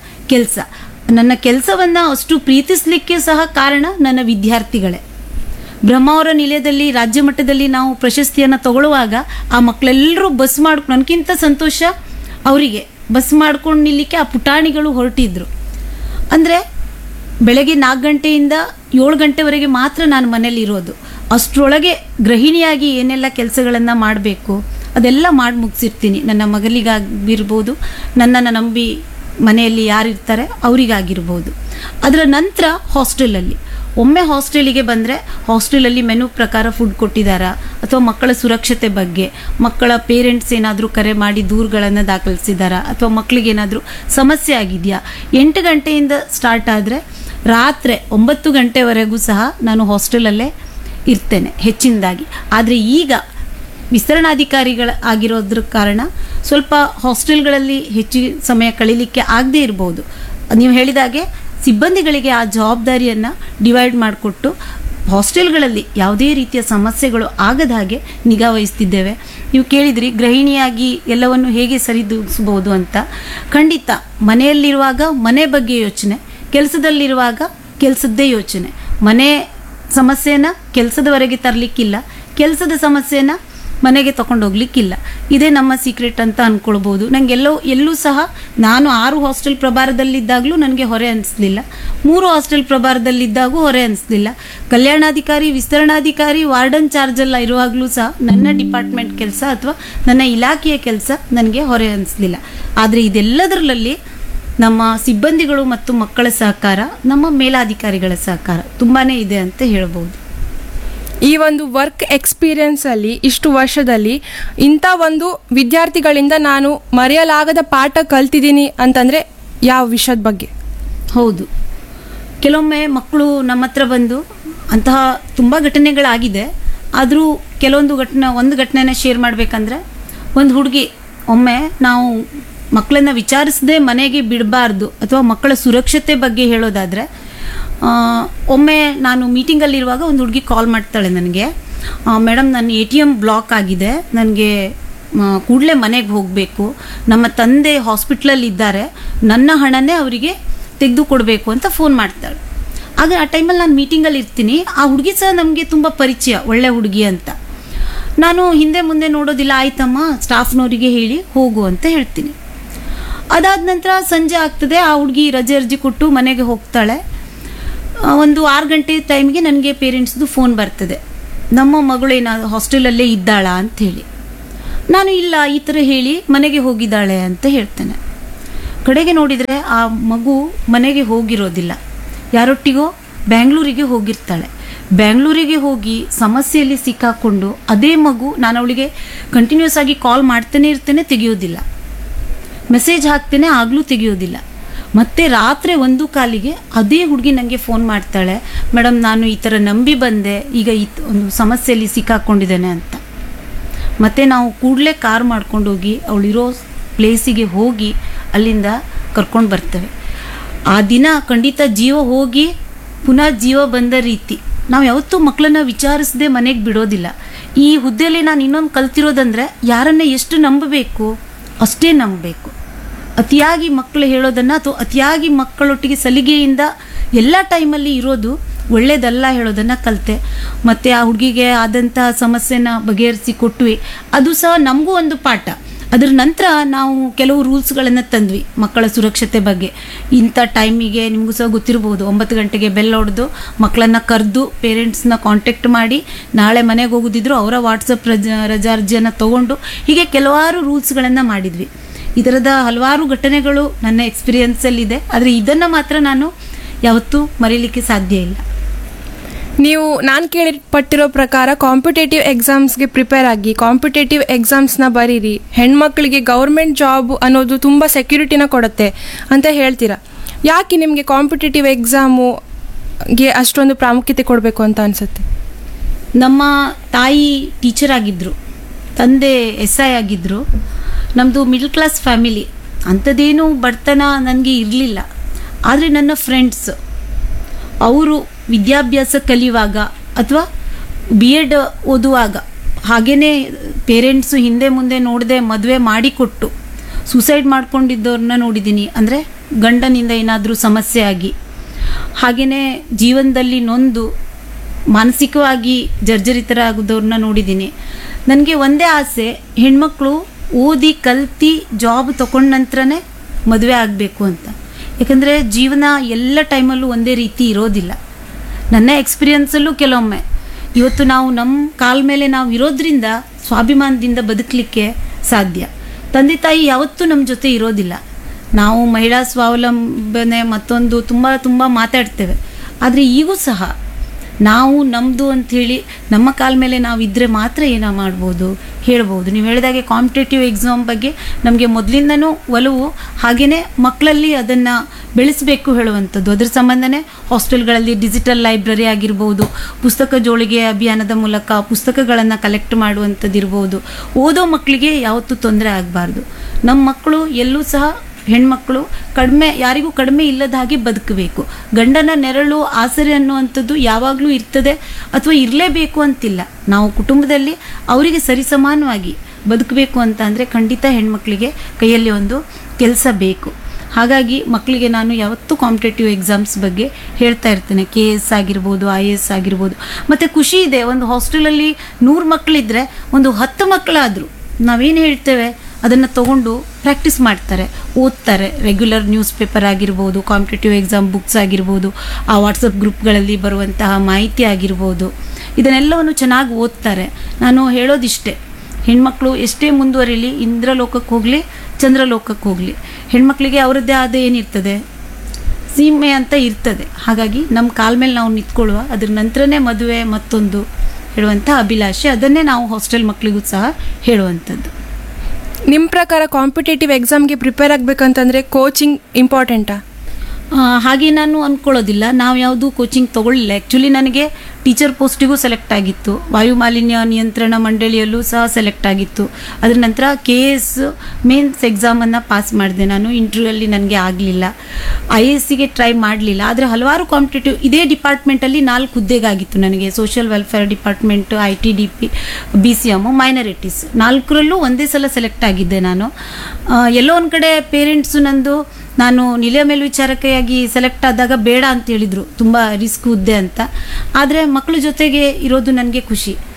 ನನ್ನ ಕೆಲಸವನ್ನು ಅಷ್ಟು ಪ್ರೀತಿಸಲಿಕ್ಕೆ ಸಹ ಕಾರಣ ನನ್ನ ವಿದ್ಯಾರ್ಥಿಗಳೇ. ಬ್ರಹ್ಮಾವರ ನಿಲಯದಲ್ಲಿ ರಾಜ್ಯ ಮಟ್ಟದಲ್ಲಿ ನಾವು ಪ್ರಶಸ್ತಿಯನ್ನು ತಗೊಳ್ಳುವಾಗ ಆ ಮಕ್ಕಳೆಲ್ಲರೂ ಬಸ್ ನನಗಿಂತ ಸಂತೋಷ ಅವರಿಗೆ ಬಸ್ ಮಾಡ್ಕೊಂಡು ನಿಲ್ಲಕ್ಕೆ ಆ ಪುಟಾಣಿಗಳು ಹೊರಟಿದ್ರು. ಅಂದರೆ ಬೆಳಗ್ಗೆ 4 ಗಂಟೆಯಿಂದ 7 ಗಂಟೆವರೆಗೆ ಮಾತ್ರ ನಾನು ಮನೇಲಿ ಇರೋದು. ಅಷ್ಟರೊಳಗೆ ಗೃಹಿಣಿಯಾಗಿ ಏನೆಲ್ಲ ಕೆಲಸಗಳನ್ನು ಮಾಡಬೇಕು ಅದೆಲ್ಲ ಮಾಡಿ ಮುಗಿಸಿರ್ತೀನಿ. ನನ್ನ ಮಗಳಿಗಾಗಿರ್ಬೋದು, ನನ್ನನ್ನು ನಂಬಿ ಮನೆಯಲ್ಲಿ ಯಾರಿರ್ತಾರೆ ಅವರಿಗಾಗಿರ್ಬೋದು. ಅದರ ನಂತರ ಹಾಸ್ಟೆಲಲ್ಲಿ ಒಮ್ಮೆ ಹಾಸ್ಟೆಲಿಗೆ ಬಂದರೆ ಹಾಸ್ಟೆಲಲ್ಲಿ ಮೆನು ಪ್ರಕಾರ ಫುಡ್ ಕೊಟ್ಟಿದ್ದಾರಾ ಅಥವಾ ಮಕ್ಕಳ ಸುರಕ್ಷತೆ ಬಗ್ಗೆ ಮಕ್ಕಳ ಪೇರೆಂಟ್ಸ್ ಏನಾದರೂ ಕರೆ ಮಾಡಿ ದೂರುಗಳನ್ನು ದಾಖಲಿಸಿದ್ದಾರಾ ಅಥವಾ ಮಕ್ಕಳಿಗೇನಾದರೂ ಸಮಸ್ಯೆ ಆಗಿದೆಯಾ. 8 ಗಂಟೆಯಿಂದ ಸ್ಟಾರ್ಟ್ ಆದರೆ ರಾತ್ರಿ 9 ಗಂಟೆವರೆಗೂ ಸಹ ನಾನು ಹಾಸ್ಟೆಲಲ್ಲೇ ಇರ್ತೇನೆ ಹೆಚ್ಚಿನದಾಗಿ. ಆದರೆ ಈಗ ವಿಸ್ತರಣಾಧಿಕಾರಿಗಳ ಆಗಿರೋದ್ರ ಕಾರಣ ಸ್ವಲ್ಪ ಹಾಸ್ಟೆಲ್ಗಳಲ್ಲಿ ಹೆಚ್ಚಿನ ಸಮಯ ಕಳೀಲಿಕ್ಕೆ ಆಗದೇ ಇರ್ಬೋದು. ನೀವು ಹೇಳಿದಾಗೆ ಸಿಬ್ಬಂದಿಗಳಿಗೆ ಆ ಜವಾಬ್ದಾರಿಯನ್ನು ಡಿವೈಡ್ ಮಾಡಿಕೊಟ್ಟು ಹಾಸ್ಟೆಲ್ಗಳಲ್ಲಿ ಯಾವುದೇ ರೀತಿಯ ಸಮಸ್ಯೆಗಳು ಆಗದ ಹಾಗೆ ನಿಗಾ ವಹಿಸ್ತಿದ್ದೇವೆ. ನೀವು ಕೇಳಿದ್ರಿ ಗೃಹಿಣಿಯಾಗಿ ಎಲ್ಲವನ್ನು ಹೇಗೆ ಸರಿದೂಗಿಸ್ಬೋದು ಅಂತ. ಖಂಡಿತ ಮನೆಯಲ್ಲಿರುವಾಗ ಮನೆ ಬಗ್ಗೆ ಯೋಚನೆ, ಕೆಲಸದಲ್ಲಿರುವಾಗ ಕೆಲಸದ್ದೇ ಯೋಚನೆ. ಮನೆ ಸಮಸ್ಯೆನ ಕೆಲಸದವರೆಗೆ ತರಲಿಕ್ಕಿಲ್ಲ, ಕೆಲಸದ ಸಮಸ್ಯೆನ ಮನೆಗೆ ತಗೊಂಡೋಗ್ಲಿಕ್ಕಿಲ್ಲ. ಇದೇ ನಮ್ಮ ಸೀಕ್ರೆಟ್ ಅಂತ ಅಂದ್ಕೊಳ್ಬೋದು. ಎಲ್ಲೂ ಸಹ ನಾನು 6 ಹಾಸ್ಟೆಲ್ ಪ್ರಭಾರದಲ್ಲಿದ್ದಾಗಲೂ ನನಗೆ ಹೊರೆ ಅನಿಸ್ಲಿಲ್ಲ, 3 ಹಾಸ್ಟೆಲ್ ಪ್ರಭಾರದಲ್ಲಿದ್ದಾಗೂ ಹೊರೆ ಅನಿಸ್ಲಿಲ್ಲ. ಕಲ್ಯಾಣಾಧಿಕಾರಿ, ವಿಸ್ತರಣಾಧಿಕಾರಿ, ವಾರ್ಡನ್ ಚಾರ್ಜೆಲ್ಲ ಇರುವಾಗಲೂ ಸಹ ನನ್ನ ಡಿಪಾರ್ಟ್ಮೆಂಟ್ ಕೆಲಸ ಅಥವಾ ನನ್ನ ಇಲಾಖೆಯ ಕೆಲಸ ನನಗೆ ಹೊರೆ ಅನಿಸ್ಲಿಲ್ಲ. ಆದರೆ ಇದೆಲ್ಲದರಲ್ಲಿ ನಮ್ಮ ಸಿಬ್ಬಂದಿಗಳು ಮತ್ತು ಮಕ್ಕಳ ಸಹಕಾರ, ನಮ್ಮ ಮೇಲಾಧಿಕಾರಿಗಳ ಸಹಕಾರ ತುಂಬಾ ಇದೆ ಅಂತ ಹೇಳ್ಬೋದು. ಈ ಒಂದು ವರ್ಕ್ ಎಕ್ಸ್ಪೀರಿಯನ್ಸಲ್ಲಿ ಇಷ್ಟು ವರ್ಷದಲ್ಲಿ ಇಂಥ ಒಂದು ವಿದ್ಯಾರ್ಥಿಗಳಿಂದ ನಾನು ಮರೆಯಲಾಗದ ಪಾಠ ಕಲ್ತಿದ್ದೀನಿ ಅಂತಂದರೆ ಯಾವ ವಿಷಯದ ಬಗ್ಗೆ? ಹೌದು, ಕೆಲವೊಮ್ಮೆ ಮಕ್ಕಳು ನಮ್ಮ ಹತ್ರ ಬಂದು ಅಂತಹ ತುಂಬ ಘಟನೆಗಳಾಗಿದೆ. ಆದರೂ ಒಂದು ಘಟನೆನ ಶೇರ್ ಮಾಡಬೇಕಂದ್ರೆ, ಒಂದು ಹುಡುಗಿ ಒಮ್ಮೆ ನಾವು ಮಕ್ಕಳನ್ನು ವಿಚಾರಿಸದೆ ಮನೆಗೆ ಬಿಡಬಾರ್ದು ಅಥವಾ ಮಕ್ಕಳ ಸುರಕ್ಷತೆ ಬಗ್ಗೆ ಹೇಳೋದಾದರೆ, ಒಮ್ಮೆ ನಾನು ಮೀಟಿಂಗಲ್ಲಿರುವಾಗ ಒಂದು ಹುಡುಗಿ ಕಾಲ್ ಮಾಡ್ತಾಳೆ ನನಗೆ, ಮೇಡಮ್ ನನ್ನ ATM ಬ್ಲಾಕ್ ಆಗಿದೆ, ನನಗೆ ಕೂಡಲೇ ಮನೆಗೆ ಹೋಗಬೇಕು, ನಮ್ಮ ತಂದೆ ಹಾಸ್ಪಿಟ್ಲಲ್ಲಿ ಇದ್ದಾರೆ, ನನ್ನ ಹಣನೇ ಅವರಿಗೆ ತೆಗೆದು ಕೊಡಬೇಕು ಅಂತ ಫೋನ್ ಮಾಡ್ತಾಳೆ. ಆಗ ಆ ಟೈಮಲ್ಲಿ ನಾನು ಮೀಟಿಂಗಲ್ಲಿ ಇರ್ತೀನಿ. ಆ ಹುಡುಗಿ ಸಹ ನಮಗೆ ತುಂಬ ಪರಿಚಯ, ಒಳ್ಳೆ ಹುಡುಗಿ ಅಂತ. ನಾನು ಹಿಂದೆ ಮುಂದೆ ನೋಡೋದಿಲ್ಲ, ಆಯ್ತಮ್ಮ ಸ್ಟಾಫ್ನವರಿಗೆ ಹೇಳಿ ಹೋಗು ಅಂತ ಹೇಳ್ತೀನಿ. ಅದಾದ ನಂತರ ಸಂಜೆ ಆಗ್ತದೆ, ಆ ಹುಡುಗಿ ರಜೆ ಅರ್ಜಿ ಕೊಟ್ಟು ಮನೆಗೆ ಹೋಗ್ತಾಳೆ. ಒಂದು 6 ಗಂಟೆ ಟೈಮ್ಗೆ ನನಗೆ ಪೇರೆಂಟ್ಸ್ದು ಫೋನ್ ಬರ್ತದೆ, ನಮ್ಮ ಮಗಳು ಏನಾದ್ರು ಹಾಸ್ಟೆಲಲ್ಲೇ ಇದ್ದಾಳಾ ಅಂಥೇಳಿ. ನಾನು ಇಲ್ಲ, ಈ ಥರ ಹೇಳಿ ಮನೆಗೆ ಹೋಗಿದ್ದಾಳೆ ಅಂತ ಹೇಳ್ತೇನೆ. ಕಡೆಗೆ ನೋಡಿದರೆ ಆ ಮಗು ಮನೆಗೆ ಹೋಗಿರೋದಿಲ್ಲ, ಯಾರೊಟ್ಟಿಗೋ ಬ್ಯಾಂಗ್ಳೂರಿಗೆ ಹೋಗಿರ್ತಾಳೆ. ಬ್ಯಾಂಗ್ಳೂರಿಗೆ ಹೋಗಿ ಸಮಸ್ಯೆಯಲ್ಲಿ ಸಿಕ್ಕಾಕೊಂಡು ಅದೇ ಮಗು, ನಾನು ಅವಳಿಗೆ ಕಂಟಿನ್ಯೂಸ್ ಆಗಿ ಕಾಲ್ ಮಾಡ್ತಾನೆ ಇರ್ತೇನೆ, ತೆಗೆಯೋದಿಲ್ಲ. ಮೆಸೇಜ್ ಹಾಕ್ತೇನೆ, ಆಗಲೂ ತೆಗೆಯೋದಿಲ್ಲ. ಮತ್ತೆ ರಾತ್ರಿ 1 ಅದೇ ಹುಡುಗಿ ನನಗೆ ಫೋನ್ ಮಾಡ್ತಾಳೆ, ಮೇಡಮ್ ನಾನು ಈ ಥರ ನಂಬಿ ಬಂದೆ, ಈಗ ಒಂದು ಸಮಸ್ಯೆಯಲ್ಲಿ ಸಿಕ್ಕಾಕೊಂಡಿದ್ದೇನೆ ಅಂತ. ಮತ್ತು ನಾವು ಕೂಡಲೇ ಕಾರ್ ಮಾಡ್ಕೊಂಡು ಹೋಗಿ ಅವಳಿರೋ ಪ್ಲೇಸಿಗೆ ಹೋಗಿ ಅಲ್ಲಿಂದ ಕರ್ಕೊಂಡು ಬರ್ತೇವೆ. ಆ ದಿನ ಖಂಡಿತ ಜೀವ ಹೋಗಿ ಪುನಃ ಜೀವ ಬಂದ ರೀತಿ. ನಾವು ಯಾವತ್ತೂ ಮಕ್ಕಳನ್ನ ವಿಚಾರಿಸದೆ ಮನೆಗೆ ಬಿಡೋದಿಲ್ಲ. ಈ ಹುದ್ದೆಯಲ್ಲಿ ನಾನು ಇನ್ನೊಂದು ಕಲ್ತಿರೋದಂದರೆ, ಯಾರನ್ನ ಎಷ್ಟು ನಂಬಬೇಕು ಅಷ್ಟೇ ನಂಬಬೇಕು. ಅತಿಯಾಗಿ ಮಕ್ಕಳು ಹೇಳೋದನ್ನು ಅಥವಾ ಅತಿಯಾಗಿ ಮಕ್ಕಳೊಟ್ಟಿಗೆ ಸಲಿಗೆಯಿಂದ ಎಲ್ಲ ಟೈಮಲ್ಲಿ ಇರೋದು ಒಳ್ಳೇದಲ್ಲ ಹೇಳೋದನ್ನು ಕಲಿತೆ. ಮತ್ತು ಆ ಹುಡುಗಿಗೆ ಆದಂತಹ ಸಮಸ್ಯೆನ ಬಗೆಹರಿಸಿ ಕೊಟ್ವಿ. ಅದು ಸಹ ನಮಗೂ ಒಂದು ಪಾಠ. ಅದರ ನಂತರ ನಾವು ಕೆಲವು ರೂಲ್ಸ್ಗಳನ್ನು ತಂದ್ವಿ ಮಕ್ಕಳ ಸುರಕ್ಷತೆ ಬಗ್ಗೆ. ಇಂಥ ಟೈಮಿಗೆ ನಿಮಗೂ ಸಹ ಗೊತ್ತಿರ್ಬೋದು, 9 ಗಂಟೆಗೆ ಬೆಲ್ ಹೊಡೆದು ಮಕ್ಕಳನ್ನು ಕರೆದು ಪೇರೆಂಟ್ಸ್ನ ಕಾಂಟ್ಯಾಕ್ಟ್ ಮಾಡಿ, ನಾಳೆ ಮನೆಗೆ ಹೋಗೋದಿದ್ರು ಅವರ ವಾಟ್ಸಪ್ ರಜಾ ಅರ್ಜಿಯನ್ನು ತೊಗೊಂಡು, ಹೀಗೆ ಕೆಲವಾರು ರೂಲ್ಸ್ಗಳನ್ನು ಮಾಡಿದ್ವಿ. ಈ ಥರದ ಹಲವಾರು ಘಟನೆಗಳು ನನ್ನ ಎಕ್ಸ್ಪೀರಿಯನ್ಸಲ್ಲಿದೆ. ಆದರೆ ಇದನ್ನು ಮಾತ್ರ ನಾನು ಯಾವತ್ತೂ ಮರೀಲಿಕ್ಕೆ ಸಾಧ್ಯ ಇಲ್ಲ. ನೀವು ನಾನು ಕೇಳಿಪಟ್ಟಿರೋ ಪ್ರಕಾರ ಕಾಂಪಿಟೇಟಿವ್ ಎಕ್ಸಾಮ್ಸ್ಗೆ ಪ್ರಿಪೇರ್ ಆಗಿ ಕಾಂಪಿಟೇಟಿವ್ ಎಕ್ಸಾಮ್ಸ್ನ ಬರೀರಿ, ಹೆಣ್ಮಕ್ಳಿಗೆ ಗೌರ್ಮೆಂಟ್ ಜಾಬ್ ಅನ್ನೋದು ತುಂಬ ಸೆಕ್ಯೂರಿಟಿನ ಕೊಡುತ್ತೆ ಅಂತ ಹೇಳ್ತೀರಾ. ಯಾಕೆ ನಿಮಗೆ ಕಾಂಪಿಟೇಟಿವ್ ಎಕ್ಸಾಮುಗೆ ಅಷ್ಟೊಂದು ಪ್ರಾಮುಖ್ಯತೆ ಕೊಡಬೇಕು ಅಂತ ಅನಿಸುತ್ತೆ? ನಮ್ಮ ತಾಯಿ ಟೀಚರ್ ಆಗಿದ್ದರು, ತಂದೆ SI ಆಗಿದ್ದರು. ನಮ್ಮದು ಮಿಡ್ಲ್ ಕ್ಲಾಸ್ ಫ್ಯಾಮಿಲಿ, ಅಂಥದ್ದೇನು ಬಡತನ ನನಗೆ ಇರಲಿಲ್ಲ. ಆದರೆ ನನ್ನ ಫ್ರೆಂಡ್ಸ್ ಅವರು ವಿದ್ಯಾಭ್ಯಾಸ ಕಲಿಯುವಾಗ ಅಥವಾ BEd ಓದುವಾಗ ಹಾಗೆಯೇ ಪೇರೆಂಟ್ಸು ಹಿಂದೆ ಮುಂದೆ ನೋಡದೆ ಮದುವೆ ಮಾಡಿಕೊಟ್ಟು ಸೂಸೈಡ್ ಮಾಡ್ಕೊಂಡಿದ್ದವ್ರನ್ನ ನೋಡಿದ್ದೀನಿ. ಅಂದರೆ ಗಂಡನಿಂದ ಏನಾದರೂ ಸಮಸ್ಯೆ ಆಗಿ, ಹಾಗೆಯೇ ಜೀವನದಲ್ಲಿ ನೊಂದು ಮಾನಸಿಕವಾಗಿ ಜರ್ಜರಿತರಾಗೋದವ್ರನ್ನ ನೋಡಿದ್ದೀನಿ. ನನಗೆ ಒಂದೇ ಆಸೆ, ಹೆಣ್ಮಕ್ಳು ಓದಿ ಕಲ್ತು ಜಾಬ್ ತಗೊಂಡ ನಂತರನೇ ಮದುವೆ ಆಗಬೇಕು ಅಂತ. ಯಾಕಂದರೆ ಜೀವನ ಎಲ್ಲ ಟೈಮಲ್ಲೂ ಒಂದೇ ರೀತಿ ಇರೋದಿಲ್ಲ. ನನ್ನ ಎಕ್ಸ್ಪೀರಿಯನ್ಸಲ್ಲೂ ಕೆಲವೊಮ್ಮೆ ಇವತ್ತು ನಾವು ನಮ್ಮ ಕಾಲ ಮೇಲೆ ನಾವು ಇರೋದ್ರಿಂದ ಸ್ವಾಭಿಮಾನದಿಂದ ಬದುಕಲಿಕ್ಕೆ ಸಾಧ್ಯ. ತಂದೆ ತಾಯಿ ಯಾವತ್ತೂ ನಮ್ಮ ಜೊತೆ ಇರೋದಿಲ್ಲ. ನಾವು ಮಹಿಳಾ ಸ್ವಾವಲಂಬನೆ ಮತ್ತೊಂದು ತುಂಬ ಮಾತಾಡ್ತೇವೆ. ಆದರೆ ಈಗೂ ಸಹ ನಾವು ನಮ್ಮದು ಅಂಥೇಳಿ ನಮ್ಮ ಕಾಲ ಮೇಲೆ ನಾವು ಇದ್ದರೆ ಮಾತ್ರ ಏನೋ ಮಾಡ್ಬೋದು, ಹೇಳ್ಬೋದು. ನೀವು ಹೇಳಿದಾಗೆ ಕಾಂಪಿಟೇಟಿವ್ ಎಕ್ಸಾಮ್ ಬಗ್ಗೆ ನಮಗೆ ಮೊದಲಿಂದನೂ ಒಲವು, ಹಾಗೆಯೇ ಮಕ್ಕಳಲ್ಲಿ ಅದನ್ನು ಬೆಳೆಸಬೇಕು ಹೇಳುವಂಥದ್ದು. ಅದರ ಸಂಬಂಧನೇ ಹಾಸ್ಟೆಲ್ಗಳಲ್ಲಿ ಡಿಜಿಟಲ್ ಲೈಬ್ರರಿ ಆಗಿರ್ಬೋದು, ಪುಸ್ತಕ ಜೋಳಿಗೆ ಅಭಿಯಾನದ ಮೂಲಕ ಪುಸ್ತಕಗಳನ್ನು ಕಲೆಕ್ಟ್ ಮಾಡುವಂಥದ್ದು ಇರ್ಬೋದು. ಓದೋ ಮಕ್ಕಳಿಗೆ ಯಾವತ್ತೂ ತೊಂದರೆ ಆಗಬಾರ್ದು. ನಮ್ಮ ಮಕ್ಕಳು ಎಲ್ಲೂ ಸಹ ಹೆಣ್ಮಕ್ಳು ಯಾರಿಗೂ ಕಡಿಮೆ ಇಲ್ಲದ ಹಾಗೆ ಬದುಕಬೇಕು. ಗಂಡನ ನೆರಳು ಆಸರೆ ಅನ್ನುವಂಥದ್ದು ಯಾವಾಗಲೂ ಇರ್ತದೆ ಅಥವಾ ಇರಲೇಬೇಕು ಅಂತಿಲ್ಲ. ನಾವು ಕುಟುಂಬದಲ್ಲಿ ಅವರಿಗೆ ಸರಿಸಮಾನವಾಗಿ ಬದುಕಬೇಕು ಅಂತ ಅಂದರೆ ಖಂಡಿತ ಹೆಣ್ಮಕ್ಳಿಗೆ ಕೈಯಲ್ಲಿ ಒಂದು ಕೆಲಸ ಬೇಕು. ಹಾಗಾಗಿ ಮಕ್ಕಳಿಗೆ ನಾನು ಯಾವತ್ತೂ ಕಾಂಪಿಟೇಟಿವ್ ಎಕ್ಸಾಮ್ಸ್ ಬಗ್ಗೆ ಹೇಳ್ತಾ ಇರ್ತೇನೆ. KS ಆಗಿರ್ಬೋದು, IAS ಆಗಿರ್ಬೋದು. ಮತ್ತು ಖುಷಿ ಇದೆ, ಒಂದು ಹಾಸ್ಟೆಲಲ್ಲಿ 100 ಮಕ್ಕಳಿದ್ರೆ ಒಂದು 10 ಮಕ್ಕಳಾದರೂ ನಾವೇನು ಹೇಳ್ತೇವೆ ಅದನ್ನು ತಗೊಂಡು ಪ್ರಾಕ್ಟೀಸ್ ಮಾಡ್ತಾರೆ, ಓದ್ತಾರೆ. ರೆಗ್ಯುಲರ್ ನ್ಯೂಸ್ ಪೇಪರ್ ಆಗಿರ್ಬೋದು, ಕಾಂಪಿಟೇಟಿವ್ ಎಕ್ಸಾಮ್ ಬುಕ್ಸ್ ಆಗಿರ್ಬೋದು, ಆ ವಾಟ್ಸಪ್ ಗ್ರೂಪ್ಗಳಲ್ಲಿ ಬರುವಂತಹ ಮಾಹಿತಿ ಆಗಿರ್ಬೋದು, ಇದನ್ನೆಲ್ಲವನ್ನು ಚೆನ್ನಾಗಿ ಓದ್ತಾರೆ. ನಾನು ಹೇಳೋದಿಷ್ಟೇ, ಹೆಣ್ಮಕ್ಳು ಎಷ್ಟೇ ಮುಂದುವರಿಲಿ, ಇಂದ್ರಲೋಕಕ್ಕೆ ಹೋಗಲಿ ಚಂದ್ರಲೋಕಕ್ಕೆ ಹೋಗಲಿ, ಹೆಣ್ಮಕ್ಳಿಗೆ ಅವರದ್ದೇ ಆದ ಏನಿರ್ತದೆ, ಸೀಮೆ ಅಂತ ಇರ್ತದೆ. ಹಾಗಾಗಿ ನಮ್ಮ ಕಾಲ ಮೇಲೆ ನಾವು ನಿಂತ್ಕೊಳ್ಳುವ, ಅದ್ರ ನಂತರನೇ ಮದುವೆ ಮತ್ತೊಂದು ಹೇಳುವಂಥ ಅಭಿಲಾಷೆ. ಅದನ್ನೇ ನಾವು ಹಾಸ್ಟೆಲ್ ಮಕ್ಕಳಿಗೂ ಸಹ ಹೇಳುವಂಥದ್ದು. ನಿಮ್ಮ ಪ್ರಕಾರ ಕಾಂಪಿಟೇಟಿವ್ ಎಕ್ಸಾಮ್ಗೆ ಪ್ರಿಪೇರ್ ಆಗಬೇಕಂತಂದರೆ ಕೋಚಿಂಗ್ ಇಂಪಾರ್ಟೆಂಟಾ? ಹಾಗೆ ನಾನು ಅಂದ್ಕೊಳ್ಳೋದಿಲ್ಲ. ನಾವು ಯಾವುದೂ ಕೋಚಿಂಗ್ ತೊಗೊಳ್ಳಿಲ್ಲ. ಆ್ಯಕ್ಚುಲಿ ನನಗೆ ಟೀಚರ್ ಪೋಸ್ಟಿಗೂ ಸೆಲೆಕ್ಟ್ ಆಗಿತ್ತು, ವಾಯು ಮಾಲಿನ್ಯ ನಿಯಂತ್ರಣ ಮಂಡಳಿಯಲ್ಲೂ ಸಹ ಸೆಲೆಕ್ಟ್ ಆಗಿತ್ತು. ಅದರ ನಂತರ KS ಮೇನ್ಸ್ ಎಕ್ಸಾಮನ್ನು ಪಾಸ್ ಮಾಡಿದೆ ನಾನು. ಇಂಟರ್ವ್ಯೂಯಲ್ಲಿ ನನಗೆ ಆಗಲಿಲ್ಲ. IASಗೆ ಟ್ರೈ ಮಾಡಲಿಲ್ಲ. ಆದರೆ ಹಲವಾರು ಕಾಂಪಿಟೇಟಿವ್ ಇದೇ ಡಿಪಾರ್ಟ್ಮೆಂಟಲ್ಲಿ 4 ಹುದ್ದೆಗಾಗಿತ್ತು ನನಗೆ. Social welfare department, ITDP, BCM, minorities 4ರಲ್ಲೂ ಒಂದೇ ಸಲ ಸೆಲೆಕ್ಟ್ ಆಗಿದ್ದೆ ನಾನು. ಎಲ್ಲೋ ಒಂದು ಕಡೆ ಪೇರೆಂಟ್ಸು ನಂದು ನಾನು ನಿಲಯ ಮೇಲ್ವಿಚಾರಕಿಯಾಗಿ ಸೆಲೆಕ್ಟ್ ಆದಾಗ ಬೇಡ ಅಂತ ಹೇಳಿದರು, ತುಂಬ ರಿಸ್ಕ್ ಹುದ್ದೆ ಅಂತ. ಆದರೆ ಮಕ್ಕಳ ಜೊತೆಗೆ ಇರೋದು ನನಗೆ ಖುಷಿ.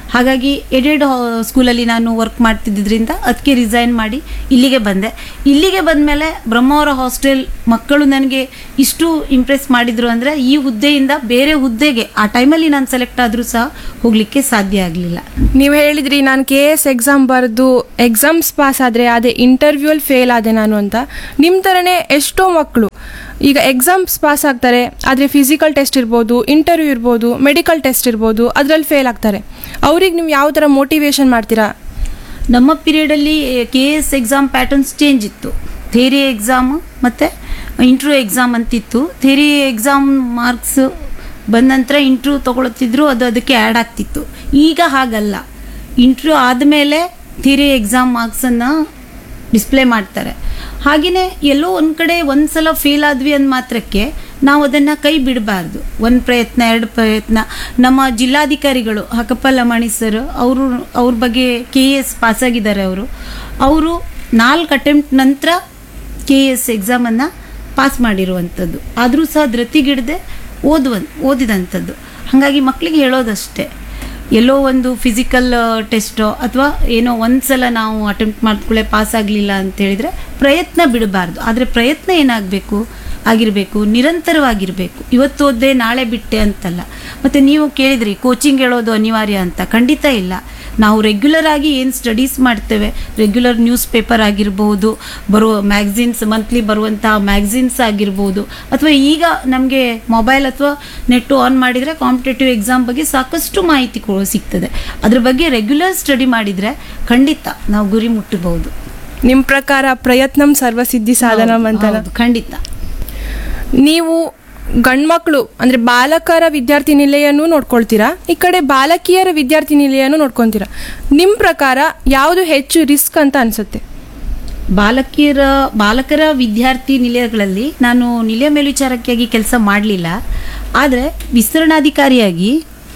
ಹಾಗಾಗಿ ಎಡೆಡ್ ಸ್ಕೂಲಲ್ಲಿ ನಾನು ವರ್ಕ್ ಮಾಡ್ತಿದ್ದರಿಂದ ಅದಕ್ಕೆ ರಿಸೈನ್ ಮಾಡಿ ಇಲ್ಲಿಗೆ ಬಂದೆ. ಇಲ್ಲಿಗೆ ಬಂದಮೇಲೆ ಬ್ರಹ್ಮಾವರ ಹಾಸ್ಟೆಲ್ ಮಕ್ಕಳು ನನಗೆ ಇಷ್ಟು ಇಂಪ್ರೆಸ್ ಮಾಡಿದ್ರು ಅಂದರೆ ಈ ಹುದ್ದೆಯಿಂದ ಬೇರೆ ಹುದ್ದೆಗೆ ಆ ಟೈಮಲ್ಲಿ ನಾನು ಸೆಲೆಕ್ಟ್ ಆದರೂ ಸಹ ಹೋಗಲಿಕ್ಕೆ ಸಾಧ್ಯ ಆಗಲಿಲ್ಲ. ನೀವು ಹೇಳಿದ್ರಿ ನಾನು KS ಎಕ್ಸಾಮ್ ಬರೆದು ಎಕ್ಸಾಮ್ಸ್ ಪಾಸ್ ಆದರೆ ಅದೇ ಇಂಟರ್ವ್ಯೂಲ್ಲಿ ಫೇಲ್ ಆದೆ ನಾನು ಅಂತ. ನಿಮ್ಮ ಥರನೇ ಎಷ್ಟೋ ಮಕ್ಕಳು ಈಗ ಎಕ್ಸಾಮ್ಸ್ ಪಾಸ್ ಆಗ್ತಾರೆ, ಆದರೆ ಫಿಸಿಕಲ್ ಟೆಸ್ಟ್ ಇರ್ಬೋದು, ಇಂಟರ್ವ್ಯೂ ಇರ್ಬೋದು, ಮೆಡಿಕಲ್ ಟೆಸ್ಟ್ ಇರ್ಬೋದು, ಅದರಲ್ಲಿ ಫೇಲ್ ಆಗ್ತಾರೆ. ಅವ್ರಿಗೆ ನೀವು ಯಾವ ಥರ ಮೋಟಿವೇಶನ್ ಮಾಡ್ತೀರಾ? ನಮ್ಮ ಪೀರಿಯಡಲ್ಲಿ KS ಎಕ್ಸಾಮ್ ಪ್ಯಾಟರ್ನ್ಸ್ ಚೇಂಜ್ ಇತ್ತು. ಥಿಯರಿ ಎಕ್ಸಾಮ್ ಮತ್ತು ಇಂಟರ್ವ್ಯೂ ಎಕ್ಸಾಮ್ ಅಂತಿತ್ತು. ಥಿಯರಿ ಎಕ್ಸಾಮ್ ಮಾರ್ಕ್ಸ್ ಬಂದ ನಂತರ ಇಂಟರ್ವ್ಯೂ ತೊಗೊಳ್ತಿದ್ರು, ಅದಕ್ಕೆ ಆ್ಯಡ್ ಆಗ್ತಿತ್ತು. ಈಗ ಹಾಗಲ್ಲ, ಇಂಟರ್ವ್ಯೂ ಆದಮೇಲೆ ಥಿಯರಿ ಎಕ್ಸಾಮ್ ಮಾರ್ಕ್ಸನ್ನು ಡಿಸ್ಪ್ಲೇ ಮಾಡ್ತಾರೆ. ಹಾಗೆಯೇ ಎಲ್ಲೋ ಒಂದು ಕಡೆ ಒಂದು ಸಲ ಫೇಲ್ ಆದ್ವಿ ಅಂದ ಮಾತ್ರಕ್ಕೆ ನಾವು ಅದನ್ನು ಕೈ ಬಿಡಬಾರ್ದು. ಒಂದು ಪ್ರಯತ್ನ, ಎರಡು ಪ್ರಯತ್ನ. ನಮ್ಮ ಜಿಲ್ಲಾಧಿಕಾರಿಗಳು ಹಕಪ್ಪ ಲಮಾಣಿ ಸರ್ ಅವ್ರ ಬಗ್ಗೆ KS ಪಾಸಾಗಿದ್ದಾರೆ. ಅವರು 4 ಅಟೆಂಪ್ಟ್ ನಂತರ KS ಎಕ್ಸಾಮನ್ನು ಪಾಸ್ ಮಾಡಿರುವಂಥದ್ದು. ಆದರೂ ಸಹ ಧೃತಿಗಿಡದೆ ಓದಿದಂಥದ್ದು. ಹಾಗಾಗಿ ಮಕ್ಕಳಿಗೆ ಹೇಳೋದಷ್ಟೇ, ಎಲ್ಲೋ ಒಂದು ಫಿಸಿಕಲ್ ಟೆಸ್ಟೋ ಅಥವಾ ಏನೋ ಒಂದು ಸಲ ನಾವು ಅಟೆಂಪ್ಟ್ ಮಾಡಿದ್ಕೊಳ್ಳೆ ಪಾಸ್ ಆಗಲಿಲ್ಲ ಅಂತ ಹೇಳಿದರೆ ಪ್ರಯತ್ನ ಬಿಡಬಾರ್ದು. ಆದರೆ ಪ್ರಯತ್ನ ಆಗಿರಬೇಕು, ನಿರಂತರವಾಗಿರಬೇಕು. ಇವತ್ತು ಓದ್ದೆ ನಾಳೆ ಬಿಟ್ಟೆ ಅಂತಲ್ಲ. ಮತ್ತು ನೀವು ಕೇಳಿದ್ರಿ ಕೋಚಿಂಗ್ ಹೇಳೋದು ಅನಿವಾರ್ಯ ಅಂತ. ಖಂಡಿತ ಇಲ್ಲ. ನಾವು ರೆಗ್ಯುಲರ್ ಆಗಿ ಏನು ಸ್ಟಡೀಸ್ ಮಾಡ್ತೇವೆ, ರೆಗ್ಯುಲರ್ ನ್ಯೂಸ್ ಪೇಪರ್ ಆಗಿರ್ಬೋದು, ಬರುವ ಮ್ಯಾಗ್ಝಿನ್ಸ್, ಮಂತ್ಲಿ ಬರುವಂತಹ ಮ್ಯಾಗ್ಝಿನ್ಸ್ ಆಗಿರ್ಬೋದು, ಅಥವಾ ಈಗ ನಮಗೆ ಮೊಬೈಲ್ ಅಥವಾ ನೆಟ್ಟು ಆನ್ ಮಾಡಿದರೆ ಕಾಂಪಿಟೇಟಿವ್ ಎಕ್ಸಾಮ್ ಬಗ್ಗೆ ಸಾಕಷ್ಟು ಮಾಹಿತಿ ಸಿಗ್ತದೆ. ಅದ್ರ ಬಗ್ಗೆ ರೆಗ್ಯುಲರ್ ಸ್ಟಡಿ ಮಾಡಿದರೆ ಖಂಡಿತ ನಾವು ಗುರಿ ಮುಟ್ಟಬಹುದು. ನಿಮ್ಮ ಪ್ರಕಾರ ಪ್ರಯತ್ನಂ ಸರ್ವಸಿದ್ಧಿ ಸಾಧನಂ ಅಂತ? ಖಂಡಿತ. ನೀವು ಗಂಡ್ಮಕ್ಳು ಅಂದರೆ ಬಾಲಕರ ವಿದ್ಯಾರ್ಥಿ ನಿಲಯನೂ ನೋಡ್ಕೊಳ್ತೀರಾ, ಈ ಕಡೆ ಬಾಲಕಿಯರ ವಿದ್ಯಾರ್ಥಿ ನಿಲಯನೂ ನೋಡ್ಕೊತೀರಾ. ನಿಮ್ಮ ಪ್ರಕಾರ ಯಾವುದು ಹೆಚ್ಚು ರಿಸ್ಕ್ ಅಂತ ಅನಿಸುತ್ತೆ? ಬಾಲಕರ ವಿದ್ಯಾರ್ಥಿ ನಿಲಯಗಳಲ್ಲಿ ನಾನು ನಿಲಯ ಮೇಲ್ವಿಚಾರಕಿಯಾಗಿ ಕೆಲಸ ಮಾಡಲಿಲ್ಲ. ಆದರೆ ವಿಸ್ತರಣಾಧಿಕಾರಿಯಾಗಿ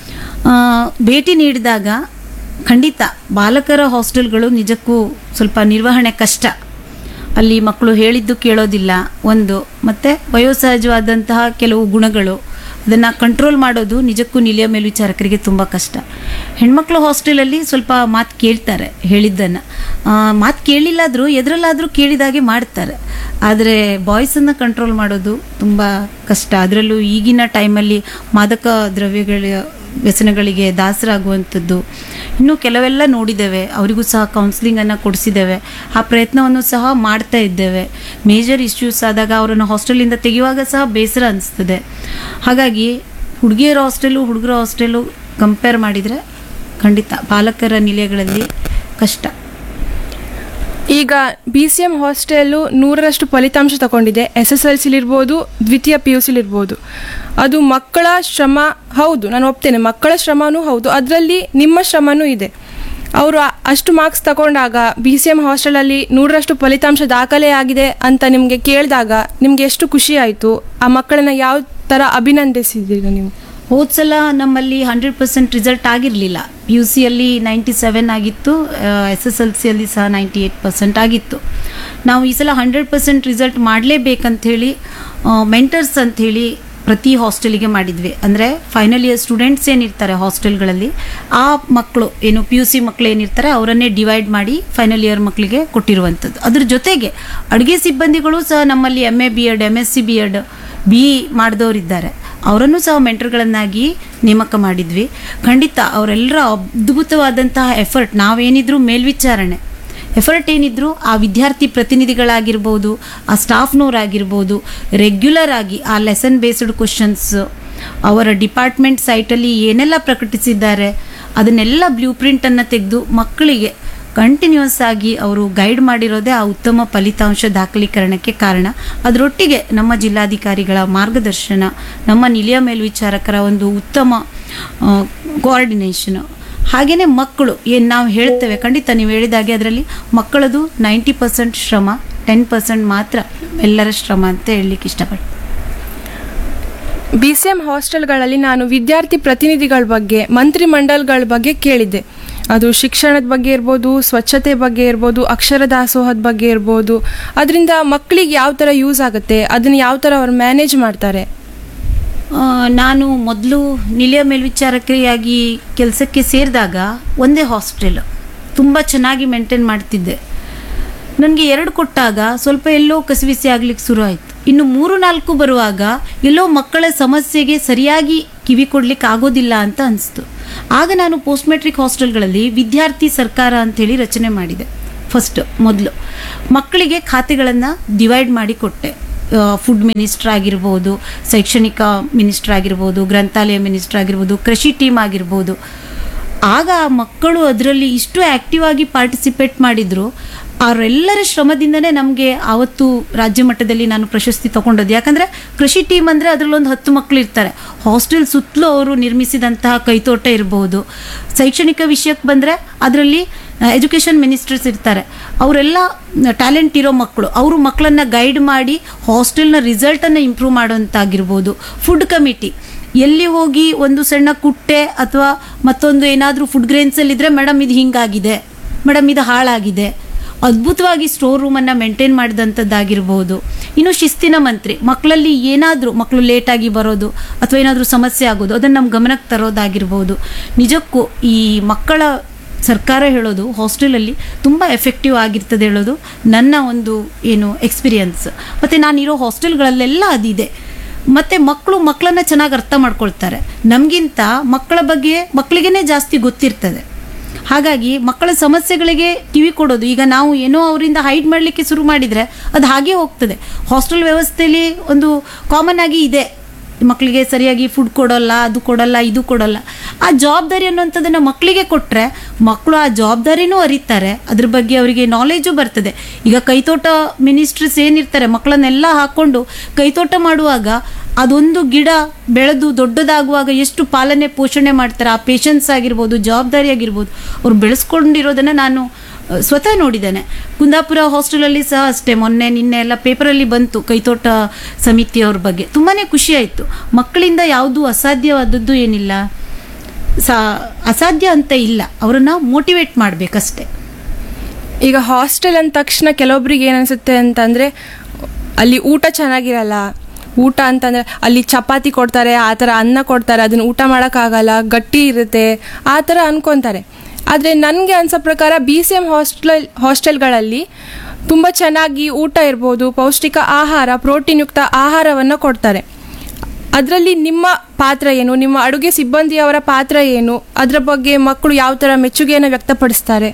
ಭೇಟಿ ನೀಡಿದಾಗ ಖಂಡಿತ ಬಾಲಕರ ಹಾಸ್ಟೆಲ್ಗಳು ನಿಜಕ್ಕೂ ಸ್ವಲ್ಪ ನಿರ್ವಹಣೆ ಕಷ್ಟ. ಅಲ್ಲಿ ಮಕ್ಕಳು ಹೇಳಿದ್ದು ಕೇಳೋದಿಲ್ಲ ಒಂದು, ಮತ್ತು ವಯೋಸಹಜವಾದಂತಹ ಕೆಲವು ಗುಣಗಳು, ಅದನ್ನು ಕಂಟ್ರೋಲ್ ಮಾಡೋದು ನಿಜಕ್ಕೂ ನಿಲಯ ಮೇಲ್ವಿಚಾರಕರಿಗೆ ತುಂಬ ಕಷ್ಟ. ಹೆಣ್ಮಕ್ಳು ಹಾಸ್ಟೆಲಲ್ಲಿ ಸ್ವಲ್ಪ ಮಾತು ಕೇಳ್ತಾರೆ, ಹೇಳಿದ್ದನ್ನು ಮಾತು ಕೇಳಿಲ್ಲಾದರೂ ಎದರಲ್ಲಾದರೂ ಕೇಳಿದಾಗೆ ಮಾಡ್ತಾರೆ. ಆದರೆ ಬಾಯ್ಸನ್ನು ಕಂಟ್ರೋಲ್ ಮಾಡೋದು ತುಂಬ ಕಷ್ಟ. ಅದರಲ್ಲೂ ಈಗಿನ ಟೈಮಲ್ಲಿ ಮಾದಕ ದ್ರವ್ಯಗಳ ವ್ಯಸನಗಳಿಗೆ ದಾಸರಾಗುವಂಥದ್ದು ಇನ್ನೂ ಕೆಲವೆಲ್ಲ ನೋಡಿದ್ದೇವೆ. ಅವರಿಗೂ ಸಹ ಕೌನ್ಸಿಲಿಂಗನ್ನು ಕೊಡಿಸಿದ್ದೇವೆ. ಆ ಪ್ರಯತ್ನವನ್ನು ಸಹ ಮಾಡ್ತಾ ಇದ್ದೇವೆ. ಮೇಜರ್ ಇಶ್ಯೂಸ್ ಆದಾಗ ಅವರನ್ನು ಹಾಸ್ಟೆಲಿಂದ ತೆಗೆಯುವಾಗ ಸಹ ಬೇಸರ ಅನಿಸ್ತದೆ. ಹಾಗಾಗಿ ಹುಡುಗಿಯರ ಹಾಸ್ಟೆಲು ಹುಡುಗರ ಹಾಸ್ಟೆಲು ಕಂಪೇರ್ ಮಾಡಿದರೆ ಖಂಡಿತ ಬಾಲಕರ ನಿಲಯಗಳಲ್ಲಿ ಕಷ್ಟ. ಈಗ BCM ಹಾಸ್ಟೆಲು 100ರಷ್ಟು ಫಲಿತಾಂಶ ತಗೊಂಡಿದೆ. SSLCಲಿರ್ಬೋದು, ದ್ವಿತೀಯ PUCಲಿರ್ಬೋದು. ಅದು ಮಕ್ಕಳ ಶ್ರಮ ಹೌದು, ನಾನು ಒಪ್ತೇನೆ, ಮಕ್ಕಳ ಶ್ರಮನೂ ಹೌದು, ಅದರಲ್ಲಿ ನಿಮ್ಮ ಶ್ರಮನೂ ಇದೆ. ಅವರು ಅಷ್ಟು ಮಾರ್ಕ್ಸ್ ತಗೊಂಡಾಗ BCM ಹಾಸ್ಟೆಲಲ್ಲಿ 100ರಷ್ಟು ಫಲಿತಾಂಶ ದಾಖಲೆ ಆಗಿದೆ ಅಂತ ನಿಮಗೆ ಕೇಳಿದಾಗ ನಿಮಗೆ ಎಷ್ಟು ಖುಷಿ ಆಯಿತು? ಆ ಮಕ್ಕಳನ್ನ ಯಾವ ಥರ ಅಭಿನಂದಿಸಿದ್ದೀರಿ ನೀವು? ಹೋದ ಸಲ ನಮ್ಮಲ್ಲಿ 100% ರಿಸಲ್ಟ್ ಆಗಿರಲಿಲ್ಲ. PUCಯಲ್ಲಿ 97 ಆಗಿತ್ತು, SSLCಯಲ್ಲಿ ಸಹ 98% ಆಗಿತ್ತು. ನಾವು ಈ ಸಲ 100% ರಿಸಲ್ಟ್ ಮಾಡಲೇಬೇಕಂಥೇಳಿ ಮೆಂಟರ್ಸ್ ಅಂಥೇಳಿ ಪ್ರತಿ ಹಾಸ್ಟೆಲಿಗೆ ಮಾಡಿದ್ವಿ. ಅಂದರೆ ಫೈನಲ್ ಇಯರ್ ಸ್ಟೂಡೆಂಟ್ಸ್ ಏನಿರ್ತಾರೆ ಹಾಸ್ಟೆಲ್ಗಳಲ್ಲಿ, ಆ ಮಕ್ಕಳು ಏನು PUC ಮಕ್ಕಳು ಏನಿರ್ತಾರೆ ಅವರನ್ನೇ ಡಿವೈಡ್ ಮಾಡಿ ಫೈನಲ್ ಇಯರ್ ಮಕ್ಕಳಿಗೆ ಕೊಟ್ಟಿರುವಂಥದ್ದು. ಅದ್ರ ಜೊತೆಗೆ ಅಡುಗೆ ಸಿಬ್ಬಂದಿಗಳು ಸಹ ನಮ್ಮಲ್ಲಿ MA B.Ed MSc B.Ed BE ಮಾಡಿದವರಿದ್ದಾರೆ. ಅವರನ್ನು ಸಹ ಮೆಂಟರ್ಗಳನ್ನಾಗಿ ನೇಮಕ ಮಾಡಿದ್ವಿ. ಖಂಡಿತ ಅವರೆಲ್ಲರ ಅದ್ಭುತವಾದಂತಹ ಎಫರ್ಟ್, ನಾವೇನಿದ್ರು ಮೇಲ್ವಿಚಾರಣೆ ಎಫರ್ಟ್ ಏನಿದ್ರು ಆ ವಿದ್ಯಾರ್ಥಿ ಪ್ರತಿನಿಧಿಗಳಾಗಿರ್ಬೋದು, ಆ ಸ್ಟಾಫ್ನವರಾಗಿರ್ಬೋದು, ರೆಗ್ಯುಲರ್ ಆಗಿ ಆ ಲೆಸನ್ ಬೇಸ್ಡ್ ಕ್ವಶನ್ಸ್ ಅವರ ಡಿಪಾರ್ಟ್ಮೆಂಟ್ ಸೈಟಲ್ಲಿ ಏನೆಲ್ಲ ಪ್ರಕಟಿಸಿದ್ದಾರೆ ಅದನ್ನೆಲ್ಲ ಬ್ಲೂ ಪ್ರಿಂಟನ್ನು ತೆಗೆದು ಮಕ್ಕಳಿಗೆ ಕಂಟಿನ್ಯೂಸ್ ಆಗಿ ಅವರು ಗೈಡ್ ಮಾಡಿರೋದೇ ಆ ಉತ್ತಮ ಫಲಿತಾಂಶ ದಾಖಲೀಕರಣಕ್ಕೆ ಕಾರಣ. ಅದರೊಟ್ಟಿಗೆ ನಮ್ಮ ಜಿಲ್ಲಾಧಿಕಾರಿಗಳ ಮಾರ್ಗದರ್ಶನ, ನಮ್ಮ ನಿಲಯ ಮೇಲ್ವಿಚಾರಕರ ಒಂದು ಉತ್ತಮ ಕೋಆರ್ಡಿನೇಷನ್, ಹಾಗೆಯೇ ಮಕ್ಕಳು ಏನು ನಾವು ಹೇಳ್ತೇವೆ, ಖಂಡಿತ ನೀವು ಹೇಳಿದಾಗೆ ಅದರಲ್ಲಿ ಮಕ್ಕಳದು 90% ಶ್ರಮ, 10% ಮಾತ್ರ ಎಲ್ಲರ ಶ್ರಮ ಅಂತ ಹೇಳಲಿಕ್ಕೆ ಇಷ್ಟಪಡ್ತೀನಿ. BCM ಹಾಸ್ಟೆಲ್ಗಳಲ್ಲಿ ನಾನು ವಿದ್ಯಾರ್ಥಿ ಪ್ರತಿನಿಧಿಗಳ ಬಗ್ಗೆ, ಮಂತ್ರಿಮಂಡಲಗಳ ಬಗ್ಗೆ ಕೇಳಿದ್ದೆ. ಅದು ಶಿಕ್ಷಣದ ಬಗ್ಗೆ ಇರ್ಬೋದು, ಸ್ವಚ್ಛತೆ ಬಗ್ಗೆ ಇರ್ಬೋದು, ಅಕ್ಷರ ದಾಸೋಹದ ಬಗ್ಗೆ ಇರ್ಬೋದು. ಅದರಿಂದ ಮಕ್ಕಳಿಗೆ ಯಾವ ಥರ ಯೂಸ್ ಆಗುತ್ತೆ, ಅದನ್ನು ಯಾವ ಥರ ಅವ್ರು ಮ್ಯಾನೇಜ್ ಮಾಡ್ತಾರೆ? ನಾನು ಮೊದಲು ನಿಲಯ ಮೇಲ್ವಿಚಾರಕಿಯಾಗಿ ಕೆಲಸಕ್ಕೆ ಸೇರಿದಾಗ ಒಂದೇ ಹಾಸ್ಟೆಲ್ ತುಂಬ ಚೆನ್ನಾಗಿ ಮೇಂಟೈನ್ ಮಾಡ್ತಿದ್ದೆ. ನನಗೆ 2 ಕೊಟ್ಟಾಗ ಸ್ವಲ್ಪ ಎಲ್ಲೋ ಕಸಿವಿಸಿ ಆಗ್ಲಿಕ್ಕೆ ಶುರು ಆಯಿತು. ಇನ್ನು 3-4 ಬರುವಾಗ ಎಲ್ಲೋ ಮಕ್ಕಳ ಸಮಸ್ಯೆಗೆ ಸರಿಯಾಗಿ ಕಿವಿ ಕೊಡ್ಲಿಕ್ಕೆ ಆಗೋದಿಲ್ಲ ಅಂತ ಅನಿಸ್ತು. ಆಗ ನಾನು ಪೋಸ್ಟ್ ಮೆಟ್ರಿಕ್ ಹಾಸ್ಟೆಲ್ಗಳಲ್ಲಿ ವಿದ್ಯಾರ್ಥಿ ಸರ್ಕಾರ ಅಂಥೇಳಿ ರಚನೆ ಮಾಡಿದೆ. ಮೊದಲು ಮಕ್ಕಳಿಗೆ ಖಾತೆಗಳನ್ನು ಡಿವೈಡ್ ಮಾಡಿ ಕೊಟ್ಟೆ. ಫುಡ್ ಮಿನಿಸ್ಟರ್ ಆಗಿರ್ಬೋದು, ಶೈಕ್ಷಣಿಕ ಮಿನಿಸ್ಟರ್ ಆಗಿರ್ಬೋದು, ಗ್ರಂಥಾಲಯ ಮಿನಿಸ್ಟರ್ ಆಗಿರ್ಬೋದು, ಕೃಷಿ ಟೀಮ್ ಆಗಿರ್ಬೋದು. ಆಗ ಮಕ್ಕಳು ಅದರಲ್ಲಿ ಇಷ್ಟು ಆ್ಯಕ್ಟಿವ್ ಆಗಿ ಪಾರ್ಟಿಸಿಪೇಟ್ ಮಾಡಿದರು. ಅವರೆಲ್ಲರ ಶ್ರಮದಿಂದನೇ ನಮಗೆ ಆವತ್ತು ರಾಜ್ಯ ಮಟ್ಟದಲ್ಲಿ ನಾನು ಪ್ರಶಸ್ತಿ ತೊಗೊಂಡದ್ದು. ಯಾಕಂದರೆ ಕೃಷಿ ಟೀಮ್ ಅಂದರೆ ಅದರಲ್ಲೊಂದು 10 ಮಕ್ಕಳು ಇರ್ತಾರೆ. ಹಾಸ್ಟೆಲ್ ಸುತ್ತಲೂ ಅವರು ನಿರ್ಮಿಸಿದಂತಹ ಕೈತೋಟ ಇರ್ಬೋದು. ಶೈಕ್ಷಣಿಕ ವಿಷಯಕ್ಕೆ ಬಂದರೆ ಅದರಲ್ಲಿ ಎಜುಕೇಷನ್ ಮಿನಿಸ್ಟರ್ಸ್ ಇರ್ತಾರೆ. ಅವರೆಲ್ಲ ಟ್ಯಾಲೆಂಟ್ ಇರೋ ಮಕ್ಕಳು. ಅವರು ಮಕ್ಕಳನ್ನು ಗೈಡ್ ಮಾಡಿ ಹಾಸ್ಟೆಲ್ನ ರಿಸಲ್ಟನ್ನು ಇಂಪ್ರೂವ್ ಮಾಡೋಂತಾಗಿರ್ಬೋದು. ಫುಡ್ ಕಮಿಟಿ ಎಲ್ಲಿ ಹೋಗಿ ಒಂದು ಸಣ್ಣ ಕುಟ್ಟೆ ಅಥವಾ ಮತ್ತೊಂದು ಏನಾದರೂ ಫುಡ್ ಗ್ರೇನ್ಸಲ್ಲಿದ್ದರೆ, ಮೇಡಮ್ ಇದು ಹಿಂಗಾಗಿದೆ, ಮೇಡಮ್ ಇದು ಹಾಳಾಗಿದೆ, ಅದ್ಭುತವಾಗಿ ಸ್ಟೋರ್ ರೂಮನ್ನು ಮೇಂಟೈನ್ ಮಾಡಿದಂಥದ್ದಾಗಿರ್ಬೋದು. ಇನ್ನು ಶಿಸ್ತಿನ ಮಂತ್ರಿ, ಮಕ್ಕಳಲ್ಲಿ ಏನಾದರೂ ಮಕ್ಕಳು ಲೇಟಾಗಿ ಬರೋದು ಅಥವಾ ಏನಾದರೂ ಸಮಸ್ಯೆ ಆಗೋದು ಅದನ್ನು ನಮ್ಮ ಗಮನಕ್ಕೆ ತರೋದಾಗಿರ್ಬೋದು. ನಿಜಕ್ಕೂ ಈ ಮಕ್ಕಳ ಸರ್ಕಾರ ಹೇಳೋದು ಹಾಸ್ಟೆಲಲ್ಲಿ ತುಂಬ ಎಫೆಕ್ಟಿವ್ ಆಗಿರ್ತದೆ ಹೇಳೋದು ನನ್ನ ಒಂದು ಎಕ್ಸ್ಪೀರಿಯನ್ಸ್. ಮತ್ತು ನಾನಿರೋ ಹಾಸ್ಟೆಲ್ಗಳಲ್ಲೆಲ್ಲ ಅದಿದೆ. ಮತ್ತು ಮಕ್ಕಳನ್ನು ಚೆನ್ನಾಗಿ ಅರ್ಥ ಮಾಡ್ಕೊಳ್ತಾರೆ. ನಮಗಿಂತ ಮಕ್ಕಳ ಬಗ್ಗೆ ಮಕ್ಕಳಿಗೇ ಜಾಸ್ತಿ ಗೊತ್ತಿರ್ತದೆ. ಹಾಗಾಗಿ ಮಕ್ಕಳ ಸಮಸ್ಯೆಗಳಿಗೆ ಕಿವಿ ಕೊಡೋದು, ಈಗ ನಾವು ಏನೋ ಅವರಿಂದ ಹೈಡ್ ಮಾಡಲಿಕ್ಕೆ ಶುರು ಮಾಡಿದರೆ ಅದು ಹಾಗೇ ಹೋಗ್ತದೆ. ಹಾಸ್ಟೆಲ್ ವ್ಯವಸ್ಥೆಯಲ್ಲಿ ಒಂದು ಕಾಮನ್ ಆಗಿ ಇದೆ, ಮಕ್ಕಳಿಗೆ ಸರಿಯಾಗಿ ಫುಡ್ ಕೊಡೋಲ್ಲ, ಅದು ಕೊಡೋಲ್ಲ, ಇದು ಕೊಡೋಲ್ಲ. ಆ ಜವಾಬ್ದಾರಿ ಅನ್ನುವಂಥದ್ದನ್ನು ಮಕ್ಕಳಿಗೆ ಕೊಟ್ಟರೆ ಮಕ್ಕಳು ಆ ಜವಾಬ್ದಾರಿನೂ ಅರಿತಾರೆ, ಅದ್ರ ಬಗ್ಗೆ ಅವರಿಗೆ ನಾಲೆಜು ಬರ್ತದೆ. ಈಗ ಕೈತೋಟ ಮಿನಿಸ್ಟ್ರಸ್ ಏನಿರ್ತಾರೆ, ಮಕ್ಕಳನ್ನೆಲ್ಲ ಹಾಕ್ಕೊಂಡು ಕೈತೋಟ ಮಾಡುವಾಗ ಅದೊಂದು ಗಿಡ ಬೆಳೆದು ದೊಡ್ಡದಾಗುವಾಗ ಎಷ್ಟು ಪಾಲನೆ ಪೋಷಣೆ ಮಾಡ್ತಾರೆ. ಆ ಪೇಷನ್ಸ್ ಆಗಿರ್ಬೋದು, ಜವಾಬ್ದಾರಿ ಆಗಿರ್ಬೋದು, ಅವ್ರು ಬೆಳೆಸ್ಕೊಂಡಿರೋದನ್ನು ನಾನು ಸ್ವತಃ ನೋಡಿದ್ದೇನೆ. ಕುಂದಾಪುರ ಹಾಸ್ಟೆಲಲ್ಲಿ ಸಹ ಅಷ್ಟೇ. ನಿನ್ನೆ ಎಲ್ಲ ಪೇಪರಲ್ಲಿ ಬಂತು ಕೈತೋಟ ಸಮಿತಿಯವ್ರ ಬಗ್ಗೆ. ತುಂಬಾ ಖುಷಿ ಆಯಿತು. ಮಕ್ಕಳಿಂದ ಯಾವುದು ಅಸಾಧ್ಯವಾದದ್ದು ಏನಿಲ್ಲ, ಅಸಾಧ್ಯ ಅಂತ ಇಲ್ಲ, ಅವರನ್ನು ಮೋಟಿವೇಟ್ ಮಾಡಬೇಕಷ್ಟೆ. ಈಗ ಹಾಸ್ಟೆಲ್ ಅಂದ ತಕ್ಷಣ ಕೆಲವೊಬ್ರಿಗೆ ಏನನ್ಸುತ್ತೆ ಅಂತಂದರೆ ಅಲ್ಲಿ ಊಟ ಚೆನ್ನಾಗಿರಲ್ಲ. ಊಟ ಅಂತಂದರೆ ಅಲ್ಲಿ ಚಪಾತಿ ಕೊಡ್ತಾರೆ, ಆ ಥರ ಅನ್ನ ಕೊಡ್ತಾರೆ, ಅದನ್ನು ಊಟ ಮಾಡೋಕ್ಕಾಗಲ್ಲ, ಗಟ್ಟಿ ಇರುತ್ತೆ, ಆ ಥರ ಅನ್ಕೊತಾರೆ. ಆದರೆ ನನಗೆ ಅನಿಸೋ ಪ್ರಕಾರ BCM ಹಾಸ್ಟೆಲ್ಗಳಲ್ಲಿ ತುಂಬ ಚೆನ್ನಾಗಿ ಊಟ ಇರ್ಬೋದು, ಪೌಷ್ಟಿಕ ಆಹಾರ, ಪ್ರೋಟೀನ್ಯುಕ್ತ ಆಹಾರವನ್ನು ಕೊಡ್ತಾರೆ. ಅದರಲ್ಲಿ ನಿಮ್ಮ ಪಾತ್ರ ಏನು, ನಿಮ್ಮ ಅಡುಗೆ ಸಿಬ್ಬಂದಿಯವರ ಪಾತ್ರ ಏನು, ಅದರ ಬಗ್ಗೆ ಮಕ್ಕಳು ಯಾವ ಥರ ಮೆಚ್ಚುಗೆಯನ್ನು ವ್ಯಕ್ತಪಡಿಸ್ತಾರೆ?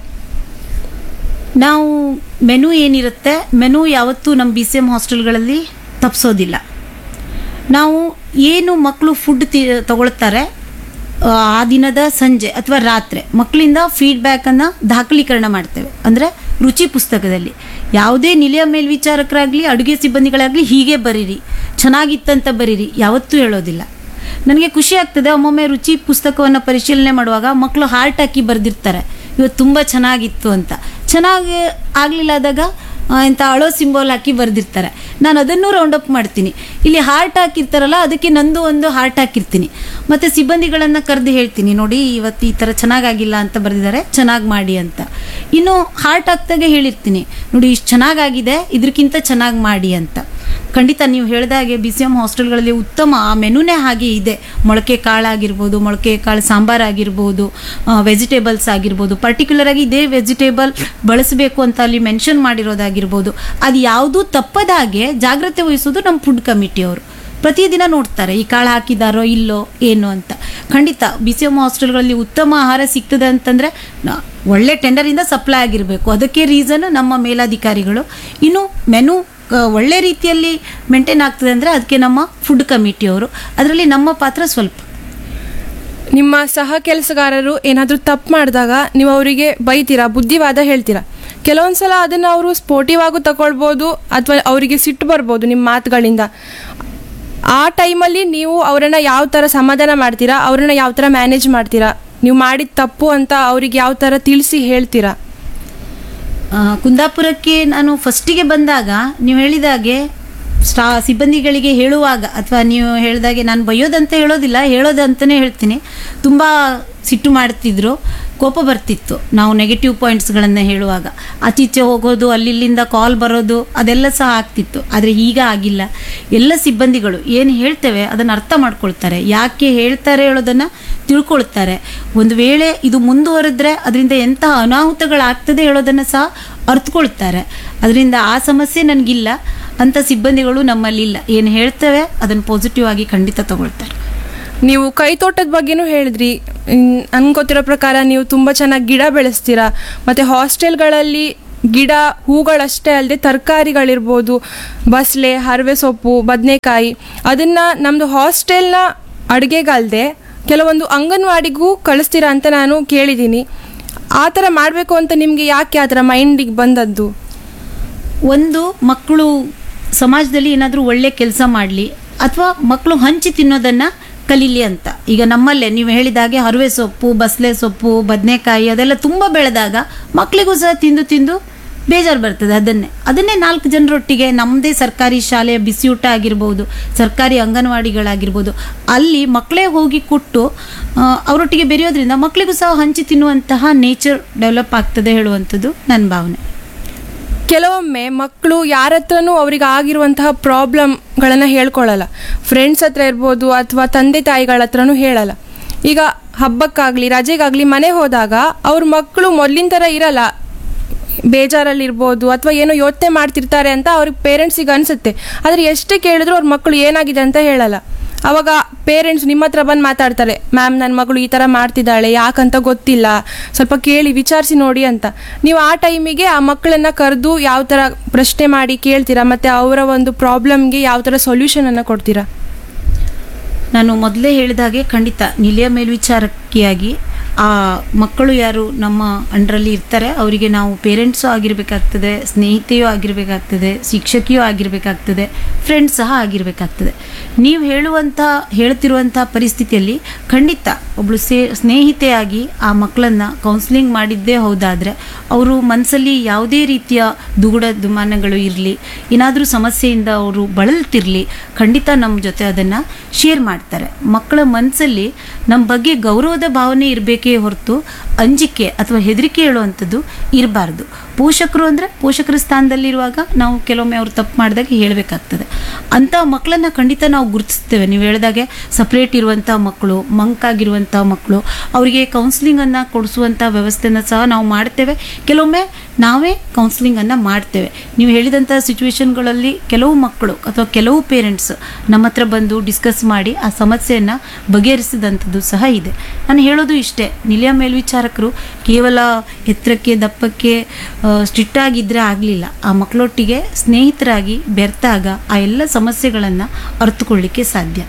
ನಾವು ಮೆನು ಏನಿರುತ್ತೆ, ಮೆನು ಯಾವತ್ತೂ ನಮ್ಮ BCM ಹಾಸ್ಟೆಲ್ಗಳಲ್ಲಿ ತಪ್ಪಿಸೋದಿಲ್ಲ. ನಾವು ಏನು ಮಕ್ಕಳು ಫುಡ್ ತಗೊಳ್ತಾರೆ ಆ ದಿನದ ಸಂಜೆ ಅಥವಾ ರಾತ್ರಿ ಮಕ್ಕಳಿಂದ ಫೀಡ್ಬ್ಯಾಕನ್ನು ದಾಖಲೀಕರಣ ಮಾಡ್ತೇವೆ. ಅಂದರೆ ರುಚಿ ಪುಸ್ತಕದಲ್ಲಿ ಯಾವುದೇ ನಿಲಯ ಮೇಲ್ವಿಚಾರಕರಾಗಲಿ ಅಡುಗೆ ಸಿಬ್ಬಂದಿಗಳಾಗಲಿ ಹೀಗೆ ಬರೀರಿ, ಚೆನ್ನಾಗಿತ್ತಂತ ಬರೀರಿ ಯಾವತ್ತೂ ಹೇಳೋದಿಲ್ಲ. ನನಗೆ ಖುಷಿ ಆಗ್ತದೆ ಒಮ್ಮೊಮ್ಮೆ ರುಚಿ ಪುಸ್ತಕವನ್ನು ಪರಿಶೀಲನೆ ಮಾಡುವಾಗ ಮಕ್ಕಳು ಹಾರ್ಟ್ ಹಾಕಿ ಬರೆದಿರ್ತಾರೆ, ಇವತ್ತು ತುಂಬ ಚೆನ್ನಾಗಿತ್ತು ಅಂತ. ಚೆನ್ನಾಗಿ ಆಗಲಿಲ್ಲ ಆದಾಗ ಇಂಥ ಅಳೋ ಸಿಂಬಲ್ ಹಾಕಿ ಬರೆದಿರ್ತಾರೆ. ನಾನು ಅದನ್ನು ರೌಂಡ್ ಅಪ್ ಮಾಡ್ತೀನಿ. ಇಲ್ಲಿ ಹಾರ್ಟ್ ಹಾಕಿರ್ತಾರಲ್ಲ ಅದಕ್ಕೆ ನಂದು ಒಂದು ಹಾರ್ಟ್ ಹಾಕಿರ್ತೀನಿ. ಮತ್ತು ಸಿಬ್ಬಂದಿಗಳನ್ನು ಕರೆದು ಹೇಳ್ತೀನಿ, ನೋಡಿ ಇವತ್ತು ಈ ಥರ ಚೆನ್ನಾಗಾಗಿಲ್ಲ ಅಂತ ಬರೆದಿದ್ದಾರೆ, ಚೆನ್ನಾಗಿ ಮಾಡಿ ಅಂತ. ಇನ್ನು ಹಾರ್ಟ್ ಹಾಕ್ದಾಗೆ ಹೇಳಿರ್ತೀನಿ, ನೋಡಿ ಇಷ್ಟು ಚೆನ್ನಾಗಾಗಿದೆ, ಇದಕ್ಕಿಂತ ಚೆನ್ನಾಗಿ ಮಾಡಿ ಅಂತ. ಖಂಡಿತ ನೀವು ಹೇಳಿದಾಗೆ BCM ಹಾಸ್ಟೆಲ್ಗಳಲ್ಲಿ ಉತ್ತಮ ಆ ಮೆನುನೇ ಹಾಗೆ ಇದೆ. ಮೊಳಕೆ ಕಾಳಾಗಿರ್ಬೋದು, ಮೊಳಕೆ ಕಾಳು ಸಾಂಬಾರಾಗಿರ್ಬೋದು, ವೆಜಿಟೇಬಲ್ಸ್ ಆಗಿರ್ಬೋದು, ಪರ್ಟಿಕ್ಯುಲರಾಗಿ ಇದೇ ವೆಜಿಟೇಬಲ್ ಬಳಸಬೇಕು ಅಂತ ಅಲ್ಲಿ ಮೆನ್ಷನ್ ಮಾಡಿರೋದಾಗಿರ್ಬೋದು. ಅದು ಯಾವುದೂ ತಪ್ಪದಾಗೆ ಜಾಗ್ರತೆ ವಹಿಸೋದು ನಮ್ಮ ಫುಡ್ ಕಮಿಟಿಯವರು ಪ್ರತಿದಿನ ನೋಡ್ತಾರೆ, ಈ ಕಾಳು ಹಾಕಿದಾರೋ ಇಲ್ಲೋ ಏನು ಅಂತ. ಖಂಡಿತ BCM ಹಾಸ್ಟೆಲ್ಗಳಲ್ಲಿ ಉತ್ತಮ ಆಹಾರ ಸಿಗ್ತದೆ ಅಂತಂದರೆ ಒಳ್ಳೆ ಟೆಂಡರಿಂದ ಸಪ್ಲೈ ಆಗಿರಬೇಕು. ಅದಕ್ಕೆ ರೀಸನ್ ನಮ್ಮ ಮೇಲಾಧಿಕಾರಿಗಳು. ಇನ್ನು ಮೆನು ಒಳ್ಳೆ ರೀತಿಯಲ್ಲಿ ಮೇಂಟೈನ್ ಆಗ್ತದೆ ಅಂದರೆ ಅದಕ್ಕೆ ನಮ್ಮ ಫುಡ್ ಕಮಿಟಿಯವರು. ಅದರಲ್ಲಿ ನಮ್ಮ ಪಾತ್ರ ಸ್ವಲ್ಪ. ನಿಮ್ಮ ಸಹ ಕೆಲಸಗಾರರು ಏನಾದರೂ ತಪ್ಪು ಮಾಡಿದಾಗ ನೀವು ಅವರಿಗೆ ಬೈತೀರಾ, ಬುದ್ಧಿವಾದ ಹೇಳ್ತೀರಾ. ಕೆಲವೊಂದು ಸಲ ಅದನ್ನು ಅವರು ಸ್ಪೋರ್ಟಿವ್ ಆಗೂ ತಗೊಳ್ಬೋದು ಅಥವಾ ಅವರಿಗೆ ಸಿಟ್ಟು ಬರ್ಬೋದು ನಿಮ್ಮ ಮಾತುಗಳಿಂದ. ಆ ಟೈಮಲ್ಲಿ ನೀವು ಅವರನ್ನು ಯಾವ ಥರ ಸಮಾಧಾನ ಮಾಡ್ತೀರಾ, ಅವರನ್ನು ಯಾವ ಥರ ಮ್ಯಾನೇಜ್ ಮಾಡ್ತೀರಾ, ನೀವು ಮಾಡಿದ ತಪ್ಪು ಅಂತ ಅವರಿಗೆ ಯಾವ ಥರ ತಿಳಿಸಿ ಹೇಳ್ತೀರಾ? ಕುಂದಾಪುರಕ್ಕೆ ನಾನು ಫಸ್ಟಿಗೆ ಬಂದಾಗ ನೀವು ಹೇಳಿದಾಗೆ ಸಿಬ್ಬಂದಿಗಳಿಗೆ ಹೇಳುವಾಗ ಅಥವಾ ನೀವು ಹೇಳಿದಾಗೆ ನಾನು ಬೈಯೋದಂತ ಹೇಳೋದಿಲ್ಲ, ಹೇಳೋದಂತಲೇ ಹೇಳ್ತೀನಿ. ತುಂಬ ಸಿಟ್ಟು ಮಾಡ್ತಿದ್ರು, ಕೋಪ ಬರ್ತಿತ್ತು ನಾವು ನೆಗೆಟಿವ್ ಪಾಯಿಂಟ್ಸ್ಗಳನ್ನು ಹೇಳುವಾಗ. ಆಚೀಚೆ ಹೋಗೋದು, ಅಲ್ಲಿಂದ ಕಾಲ್ ಬರೋದು ಅದೆಲ್ಲ ಸಹ ಆಗ್ತಿತ್ತು. ಆದರೆ ಈಗ ಆಗಿಲ್ಲ. ಎಲ್ಲ ಸಿಬ್ಬಂದಿಗಳು ಏನು ಹೇಳ್ತೇವೆ ಅದನ್ನು ಅರ್ಥ ಮಾಡ್ಕೊಳ್ತಾರೆ, ಯಾಕೆ ಹೇಳ್ತಾರೆ ಹೇಳೋದನ್ನು ತಿಳ್ಕೊಳ್ತಾರೆ. ಒಂದು ವೇಳೆ ಇದು ಮುಂದುವರೆದ್ರೆ ಅದರಿಂದ ಎಂತಹ ಅನಾಹುತಗಳಾಗ್ತದೆ ಹೇಳೋದನ್ನು ಸಹ ಅರ್ಥಕೊಳ್ತಾರೆ. ಅದರಿಂದ ಆ ಸಮಸ್ಯೆ ನನಗಿಲ್ಲ, ಅಂಥ ಸಿಬ್ಬಂದಿಗಳು ನಮ್ಮಲ್ಲಿಲ್ಲ. ಏನು ಹೇಳ್ತೇವೆ ಅದನ್ನು ಪಾಸಿಟಿವ್ ಆಗಿ ಖಂಡಿತ ತಗೊಳ್ತಾರೆ. ನೀವು ಕೈತೋಟದ ಬಗ್ಗೆನೂ ಹೇಳಿದ್ರಿ. ನನ್ಗೆ ಗೊತ್ತಿರೋ ಪ್ರಕಾರ ನೀವು ತುಂಬ ಚೆನ್ನಾಗಿ ಗಿಡ ಬೆಳೆಸ್ತೀರಾ, ಮತ್ತು ಹಾಸ್ಟೆಲ್ಗಳಲ್ಲಿ ಗಿಡ ಹೂಗಳಷ್ಟೇ ಅಲ್ಲದೆ ತರಕಾರಿಗಳಿರ್ಬೋದು, ಬಸಳೆ, ಹರವೆ ಸೊಪ್ಪು, ಬದನೆಕಾಯಿ, ಅದನ್ನು ನಮ್ಮದು ಹಾಸ್ಟೆಲ್ನ ಅಡುಗೆಗಲ್ಲದೆ ಕೆಲವೊಂದು ಅಂಗನವಾಡಿಗೂ ಕಳಿಸ್ತೀರಾ ಅಂತ ನಾನು ಕೇಳಿದ್ದೀನಿ. ಆ ಥರ ಮಾಡಬೇಕು ಅಂತ ನಿಮಗೆ ಯಾಕೆ ಆ ಥರ ಮೈಂಡಿಗೆ ಬಂದದ್ದು? ಒಂದು ಮಕ್ಕಳು ಸಮಾಜದಲ್ಲಿ ಏನಾದರೂ ಒಳ್ಳೆ ಕೆಲಸ ಮಾಡಲಿ ಅಥವಾ ಮಕ್ಕಳು ಹಂಚಿ ತಿನ್ನೋದನ್ನು ಕಲೀಲಿ ಅಂತ. ಈಗ ನಮ್ಮಲ್ಲೇ ನೀವು ಹೇಳಿದಾಗೆ ಹರವೆ ಸೊಪ್ಪು, ಬಸಳೆ ಸೊಪ್ಪು, ಬದನೆಕಾಯಿ ಅದೆಲ್ಲ ತುಂಬ ಬೆಳೆದಾಗ ಮಕ್ಕಳಿಗೂ ಸಹ ತಿಂದು ತಿಂದು ಬೇಜಾರು ಬರ್ತದೆ. ಅದನ್ನೇ 4 ಜನರೊಟ್ಟಿಗೆ ನಮ್ಮದೇ ಸರ್ಕಾರಿ ಶಾಲೆಯ ಬಿಸಿಯೂಟ ಆಗಿರ್ಬೋದು, ಸರ್ಕಾರಿ ಅಂಗನವಾಡಿಗಳಾಗಿರ್ಬೋದು, ಅಲ್ಲಿ ಮಕ್ಕಳೇ ಹೋಗಿ ಕೊಟ್ಟು ಅವರೊಟ್ಟಿಗೆ ಬೆರೆಯೋದ್ರಿಂದ ಮಕ್ಕಳಿಗೂ ಸಹ ಹಂಚಿ ತಿನ್ನುವಂತಹ ನೇಚರ್ ಡೆವಲಪ್ ಆಗ್ತದೆ ಹೇಳುವಂಥದ್ದು ನನ್ನ ಭಾವನೆ. ಕೆಲವೊಮ್ಮೆ ಮಕ್ಕಳು ಯಾರ ಹತ್ರನೂ ಅವ್ರಿಗೆ ಆಗಿರುವಂತಹ ಪ್ರಾಬ್ಲಮ್ಗಳನ್ನು ಹೇಳ್ಕೊಳ್ಳಲ್ಲ. ಫ್ರೆಂಡ್ಸ್ ಹತ್ರ ಇರ್ಬೋದು ಅಥವಾ ತಂದೆ ತಾಯಿಗಳ ಹತ್ರನೂ ಹೇಳಲ್ಲ. ಈಗ ಹಬ್ಬಕ್ಕಾಗಲಿ ರಜೆಗಾಗಲಿ ಮನೆ ಹೋದಾಗ ಅವ್ರ ಮಕ್ಕಳು ಮೊದಲಿನ ಥರ ಇರಲ್ಲ, ಬೇಜಾರಲ್ಲಿರ್ಬೋದು ಅಥವಾ ಏನೋ ಯೋಚನೆ ಮಾಡ್ತಿರ್ತಾರೆ ಅಂತ ಅವ್ರಿಗೆ ಪೇರೆಂಟ್ಸಿಗೆ ಅನಿಸುತ್ತೆ. ಆದರೆ ಎಷ್ಟೇ ಕೇಳಿದ್ರು ಅವ್ರ ಮಕ್ಕಳು ಏನಾಗಿದೆ ಅಂತ ಹೇಳಲ್ಲ. ಆವಾಗ ಪೇರೆಂಟ್ಸ್ ನಿಮ್ಮ ಹತ್ರ ಬಂದು ಮಾತಾಡ್ತಾರೆ, ಮ್ಯಾಮ್ ನನ್ನ ಮಗಳು ಈ ಥರ ಮಾಡ್ತಿದ್ದಾಳೆ, ಯಾಕಂತ ಗೊತ್ತಿಲ್ಲ, ಸ್ವಲ್ಪ ಕೇಳಿ ವಿಚಾರಿಸಿ ನೋಡಿ ಅಂತ. ನೀವು ಆ ಟೈಮಿಗೆ ಆ ಮಕ್ಕಳನ್ನು ಕರೆದು ಯಾವ ಥರ ಪ್ರಶ್ನೆ ಮಾಡಿ ಕೇಳ್ತೀರಾ ಮತ್ತು ಅವರ ಒಂದು ಪ್ರಾಬ್ಲಮ್ಗೆ ಯಾವ ಥರ ಸೊಲ್ಯೂಷನನ್ನು ಕೊಡ್ತೀರಾ? ನಾನು ಮೊದಲೇ ಹೇಳಿದಾಗೆ ಖಂಡಿತ ನಿಲಯ ಮೇಲ್ವಿಚಾರಕಿಯಾಗಿ ಆ ಮಕ್ಕಳು ಯಾರು ನಮ್ಮ ಅಂಡರಲ್ಲಿ ಇರ್ತಾರೆ ಅವರಿಗೆ ನಾವು ಪೇರೆಂಟ್ಸು ಆಗಿರಬೇಕಾಗ್ತದೆ, ಸ್ನೇಹಿತೆಯೂ ಆಗಿರಬೇಕಾಗ್ತದೆ, ಶಿಕ್ಷಕಿಯೂ ಆಗಿರಬೇಕಾಗ್ತದೆ, ಫ್ರೆಂಡ್ಸ್ ಸಹ ಆಗಿರಬೇಕಾಗ್ತದೆ. ನೀವು ಹೇಳ್ತಿರುವಂಥ ಪರಿಸ್ಥಿತಿಯಲ್ಲಿ ಖಂಡಿತ ಒಬ್ಬಳು ಸ್ನೇಹಿತೆಯಾಗಿ ಆ ಮಕ್ಕಳನ್ನು ಕೌನ್ಸಿಲಿಂಗ್ ಮಾಡಿದ್ದೇ ಹೌದಾದರೆ ಅವರು ಮನಸ್ಸಲ್ಲಿ ಯಾವುದೇ ರೀತಿಯ ದುಗುಡ ದುಮಾನಗಳು ಇರಲಿ, ಏನಾದರೂ ಸಮಸ್ಯೆಯಿಂದ ಅವರು ಬಳಲ್ತಿರಲಿ, ಖಂಡಿತ ನಮ್ಮ ಜೊತೆ ಅದನ್ನು ಶೇರ್ ಮಾಡ್ತಾರೆ. ಮಕ್ಕಳ ಮನಸ್ಸಲ್ಲಿ ನಮ್ಮ ಬಗ್ಗೆ ಗೌರವದ ಭಾವನೆ ಇರಬೇಕೇ ಹೊರತು ಅಂಜಿಕೆ ಅಥವಾ ಹೆದರಿಕೆ ಹೇಳುವಂಥದ್ದು ಇರಬಾರ್ದು. ಪೋಷಕರು ಅಂದರೆ ಪೋಷಕರ ಸ್ಥಾನದಲ್ಲಿರುವಾಗ ನಾವು ಕೆಲವೊಮ್ಮೆ ಅವರು ತಪ್ಪು ಮಾಡಿದಾಗ ಹೇಳಬೇಕಾಗ್ತದೆ. ಅಂಥ ಮಕ್ಕಳನ್ನು ಖಂಡಿತ ನಾವು ಗುರುತಿಸ್ತೇವೆ. ನೀವು ಹೇಳಿದಾಗೆ ಸಪ್ರೇಟ್ ಇರುವಂಥ ಮಕ್ಕಳು, ಮಂಕಾಗಿರುವಂಥ ಮಕ್ಕಳು, ಅವರಿಗೆ ಕೌನ್ಸಿಲಿಂಗನ್ನು ಕೊಡಿಸುವಂಥ ವ್ಯವಸ್ಥೆನ ಸಹ ನಾವು ಮಾಡ್ತೇವೆ. ಕೆಲವೊಮ್ಮೆ ನಾವೇ ಕೌನ್ಸಿಲಿಂಗನ್ನು ಮಾಡ್ತೇವೆ. ನೀವು ಹೇಳಿದಂಥ ಸಿಚುವೇಶನ್ಗಳಲ್ಲಿ ಕೆಲವು ಮಕ್ಕಳು ಅಥವಾ ಕೆಲವು ಪೇರೆಂಟ್ಸ್ ನಮ್ಮ ಹತ್ರ ಬಂದು ಡಿಸ್ಕಸ್ ಮಾಡಿ ಆ ಸಮಸ್ಯೆಯನ್ನು ಬಗೆಹರಿಸಿದಂಥದ್ದು ಸಹ ಇದೆ. ನಾನು ಹೇಳೋದು ಇಷ್ಟೇ, ನಿಲಯ ಮೇಲ್ವಿಚಾರಕರು ಕೇವಲ ಎತ್ತರಕ್ಕೆ ದಪ್ಪಕ್ಕೆ ಸ್ಟ್ರಿಕ್ಟ್ ಆಗಿದ್ದರೆ ಆಗಲಿಲ್ಲ. ಆ ಮಕ್ಕಳೊಟ್ಟಿಗೆ ಸ್ನೇಹಿತರಾಗಿ ಬೆರೆತಾಗ ಆ ಎಲ್ಲ ಸಮಸ್ಯೆಗಳನ್ನು ಅರ್ಥಕೊಳ್ಳಿಕ್ಕೆ ಸಾಧ್ಯ.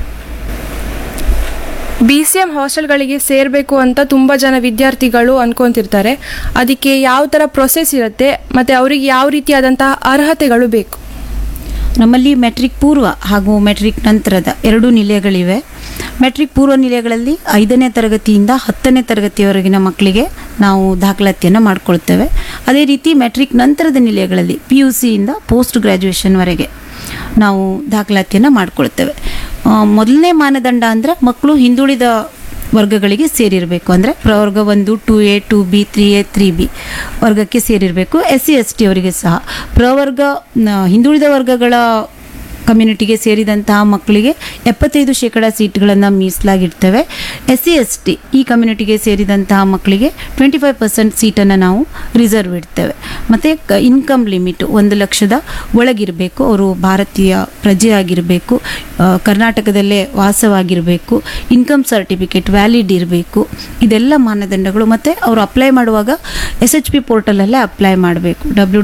BCM ಹಾಸ್ಟೆಲ್ಗಳಿಗೆ ಸೇರಬೇಕು ಅಂತ ತುಂಬ ಜನ ವಿದ್ಯಾರ್ಥಿಗಳು ಅನ್ಕೊತಿರ್ತಾರೆ. ಅದಕ್ಕೆ ಯಾವ ಥರ ಪ್ರೊಸೆಸ್ ಇರುತ್ತೆ ಮತ್ತು ಅವರಿಗೆ ಯಾವ ರೀತಿಯಾದಂತಹ ಅರ್ಹತೆಗಳು ಬೇಕು? ನಮ್ಮಲ್ಲಿ ಮೆಟ್ರಿಕ್ ಪೂರ್ವ ಹಾಗೂ ಮೆಟ್ರಿಕ್ ನಂತರದ 2 ನಿಲಯಗಳಿವೆ. ಮೆಟ್ರಿಕ್ ಪೂರ್ವ ನಿಲಯಗಳಲ್ಲಿ 5ನೇ ತರಗತಿಯಿಂದ 10ನೇ ತರಗತಿಯವರೆಗಿನ ಮಕ್ಕಳಿಗೆ ನಾವು ದಾಖಲಾತಿಯನ್ನು ಮಾಡಿಕೊಳ್ತೇವೆ. ಅದೇ ರೀತಿ ಮೆಟ್ರಿಕ್ ನಂತರದ ನಿಲಯಗಳಲ್ಲಿ PUCಯಿಂದ ಪೋಸ್ಟ್ ಗ್ರ್ಯಾಜುಯೇಷನ್ವರೆಗೆ ನಾವು ದಾಖಲಾತಿಯನ್ನು ಮಾಡಿಕೊಳ್ತೇವೆ. ಮೊದಲನೇ ಮಾನದಂಡ ಅಂದರೆ ಮಕ್ಕಳು ಹಿಂದುಳಿದ ವರ್ಗಗಳಿಗೆ ಸೇರಿರಬೇಕು. ಅಂದರೆ ಪ್ರವರ್ಗ 1, 2A, 2B, 3A, 3B ವರ್ಗಕ್ಕೆ ಸೇರಿರಬೇಕು. SC ST ಅವರಿಗೆ ಸಹ ಪ್ರವರ್ಗ ಹಿಂದುಳಿದ ವರ್ಗಗಳ ಕಮ್ಯುನಿಟಿಗೆ ಸೇರಿದಂತಹ ಮಕ್ಕಳಿಗೆ 75% ಸೀಟ್ಗಳನ್ನು ಮೀಸಲಾಗಿಡ್ತೇವೆ. SC ST ಈ ಕಮ್ಯುನಿಟಿಗೆ ಸೇರಿದಂತಹ ಮಕ್ಕಳಿಗೆ 25% ಸೀಟನ್ನು ನಾವು ರಿಸರ್ವ್ ಇಡ್ತೇವೆ. ಮತ್ತು ಇನ್ಕಮ್ ಲಿಮಿಟ್ 1 ಲಕ್ಷದ ಒಳಗಿರಬೇಕು, ಅವರು ಭಾರತೀಯ ಪ್ರಜೆಯಾಗಿರಬೇಕು, ಕರ್ನಾಟಕದಲ್ಲೇ ವಾಸವಾಗಿರಬೇಕು, ಇನ್ಕಮ್ ಸರ್ಟಿಫಿಕೇಟ್ ವ್ಯಾಲಿಡ್ ಇರಬೇಕು. ಇದೆಲ್ಲ ಮಾನದಂಡಗಳು. ಮತ್ತು ಅವರು ಅಪ್ಲೈ ಮಾಡುವಾಗ SHP ಪೋರ್ಟಲಲ್ಲೇ ಅಪ್ಲೈ ಮಾಡಬೇಕು.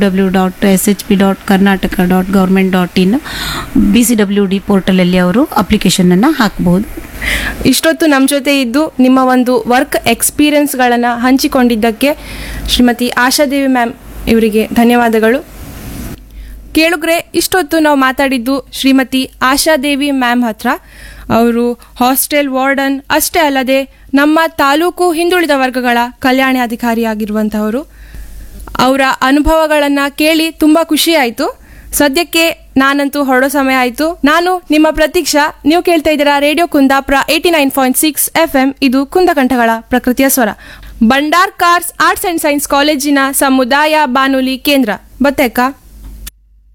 www.shp.karnataka.government.in BCWD ಪೋರ್ಟಲಲ್ಲಿ ಅವರು ಅಪ್ಲಿಕೇಶನನ್ನು ಹಾಕಬಹುದು. ಇಷ್ಟೊತ್ತು ನಮ್ಮ ಜೊತೆ ಇದ್ದು ನಿಮ್ಮ ಒಂದು ವರ್ಕ್ ಎಕ್ಸ್ಪೀರಿಯನ್ಸ್ಗಳನ್ನು ಹಂಚಿಕೊಂಡಿದ್ದಕ್ಕೆ ಶ್ರೀಮತಿ ಆಶಾದೇವಿ ಮ್ಯಾಮ್ ಇವರಿಗೆ ಧನ್ಯವಾದಗಳು. ಕೇಳುಗ್ರೆ, ಇಷ್ಟೊತ್ತು ನಾವು ಮಾತಾಡಿದ್ದು ಶ್ರೀಮತಿ ಆಶಾದೇವಿ ಮ್ಯಾಮ್ ಹತ್ರ. ಅವರು ಹಾಸ್ಟೆಲ್ ವಾರ್ಡನ್ ಅಷ್ಟೇ ಅಲ್ಲದೆ ನಮ್ಮ ತಾಲೂಕು ಹಿಂದುಳಿದ ವರ್ಗಗಳ ಕಲ್ಯಾಣಾಧಿಕಾರಿಯಾಗಿರುವಂಥವರು. ಅವರ ಅನುಭವಗಳನ್ನು ಕೇಳಿ ತುಂಬ ಖುಷಿಯಾಯಿತು. ಸದ್ಯಕ್ಕೆ ನಾನಂತೂ ಹೊರಡೋ ಸಮಯ ಆಯಿತು. ನಾನು ನಿಮ್ಮ ಪ್ರತೀಕ್ಷಾ. ನೀವು ಕೇಳ್ತಾ ಇದ್ದೀರಾ ರೇಡಿಯೋ ಕುಂದಾಪುರ 89.6 FM. ಇದು ಕುಂದಕಂಠಗಳ ಪ್ರಕೃತಿಯ ಸ್ವರ. ಭಂಡಾರ್ಕಾರ್ಸ್ ಆರ್ಟ್ಸ್ ಆ್ಯಂಡ್ ಸೈನ್ಸ್ ಕಾಲೇಜಿನ ಸಮುದಾಯ ಬಾನುಲಿ ಕೇಂದ್ರ. ಬತ್ತೇಕ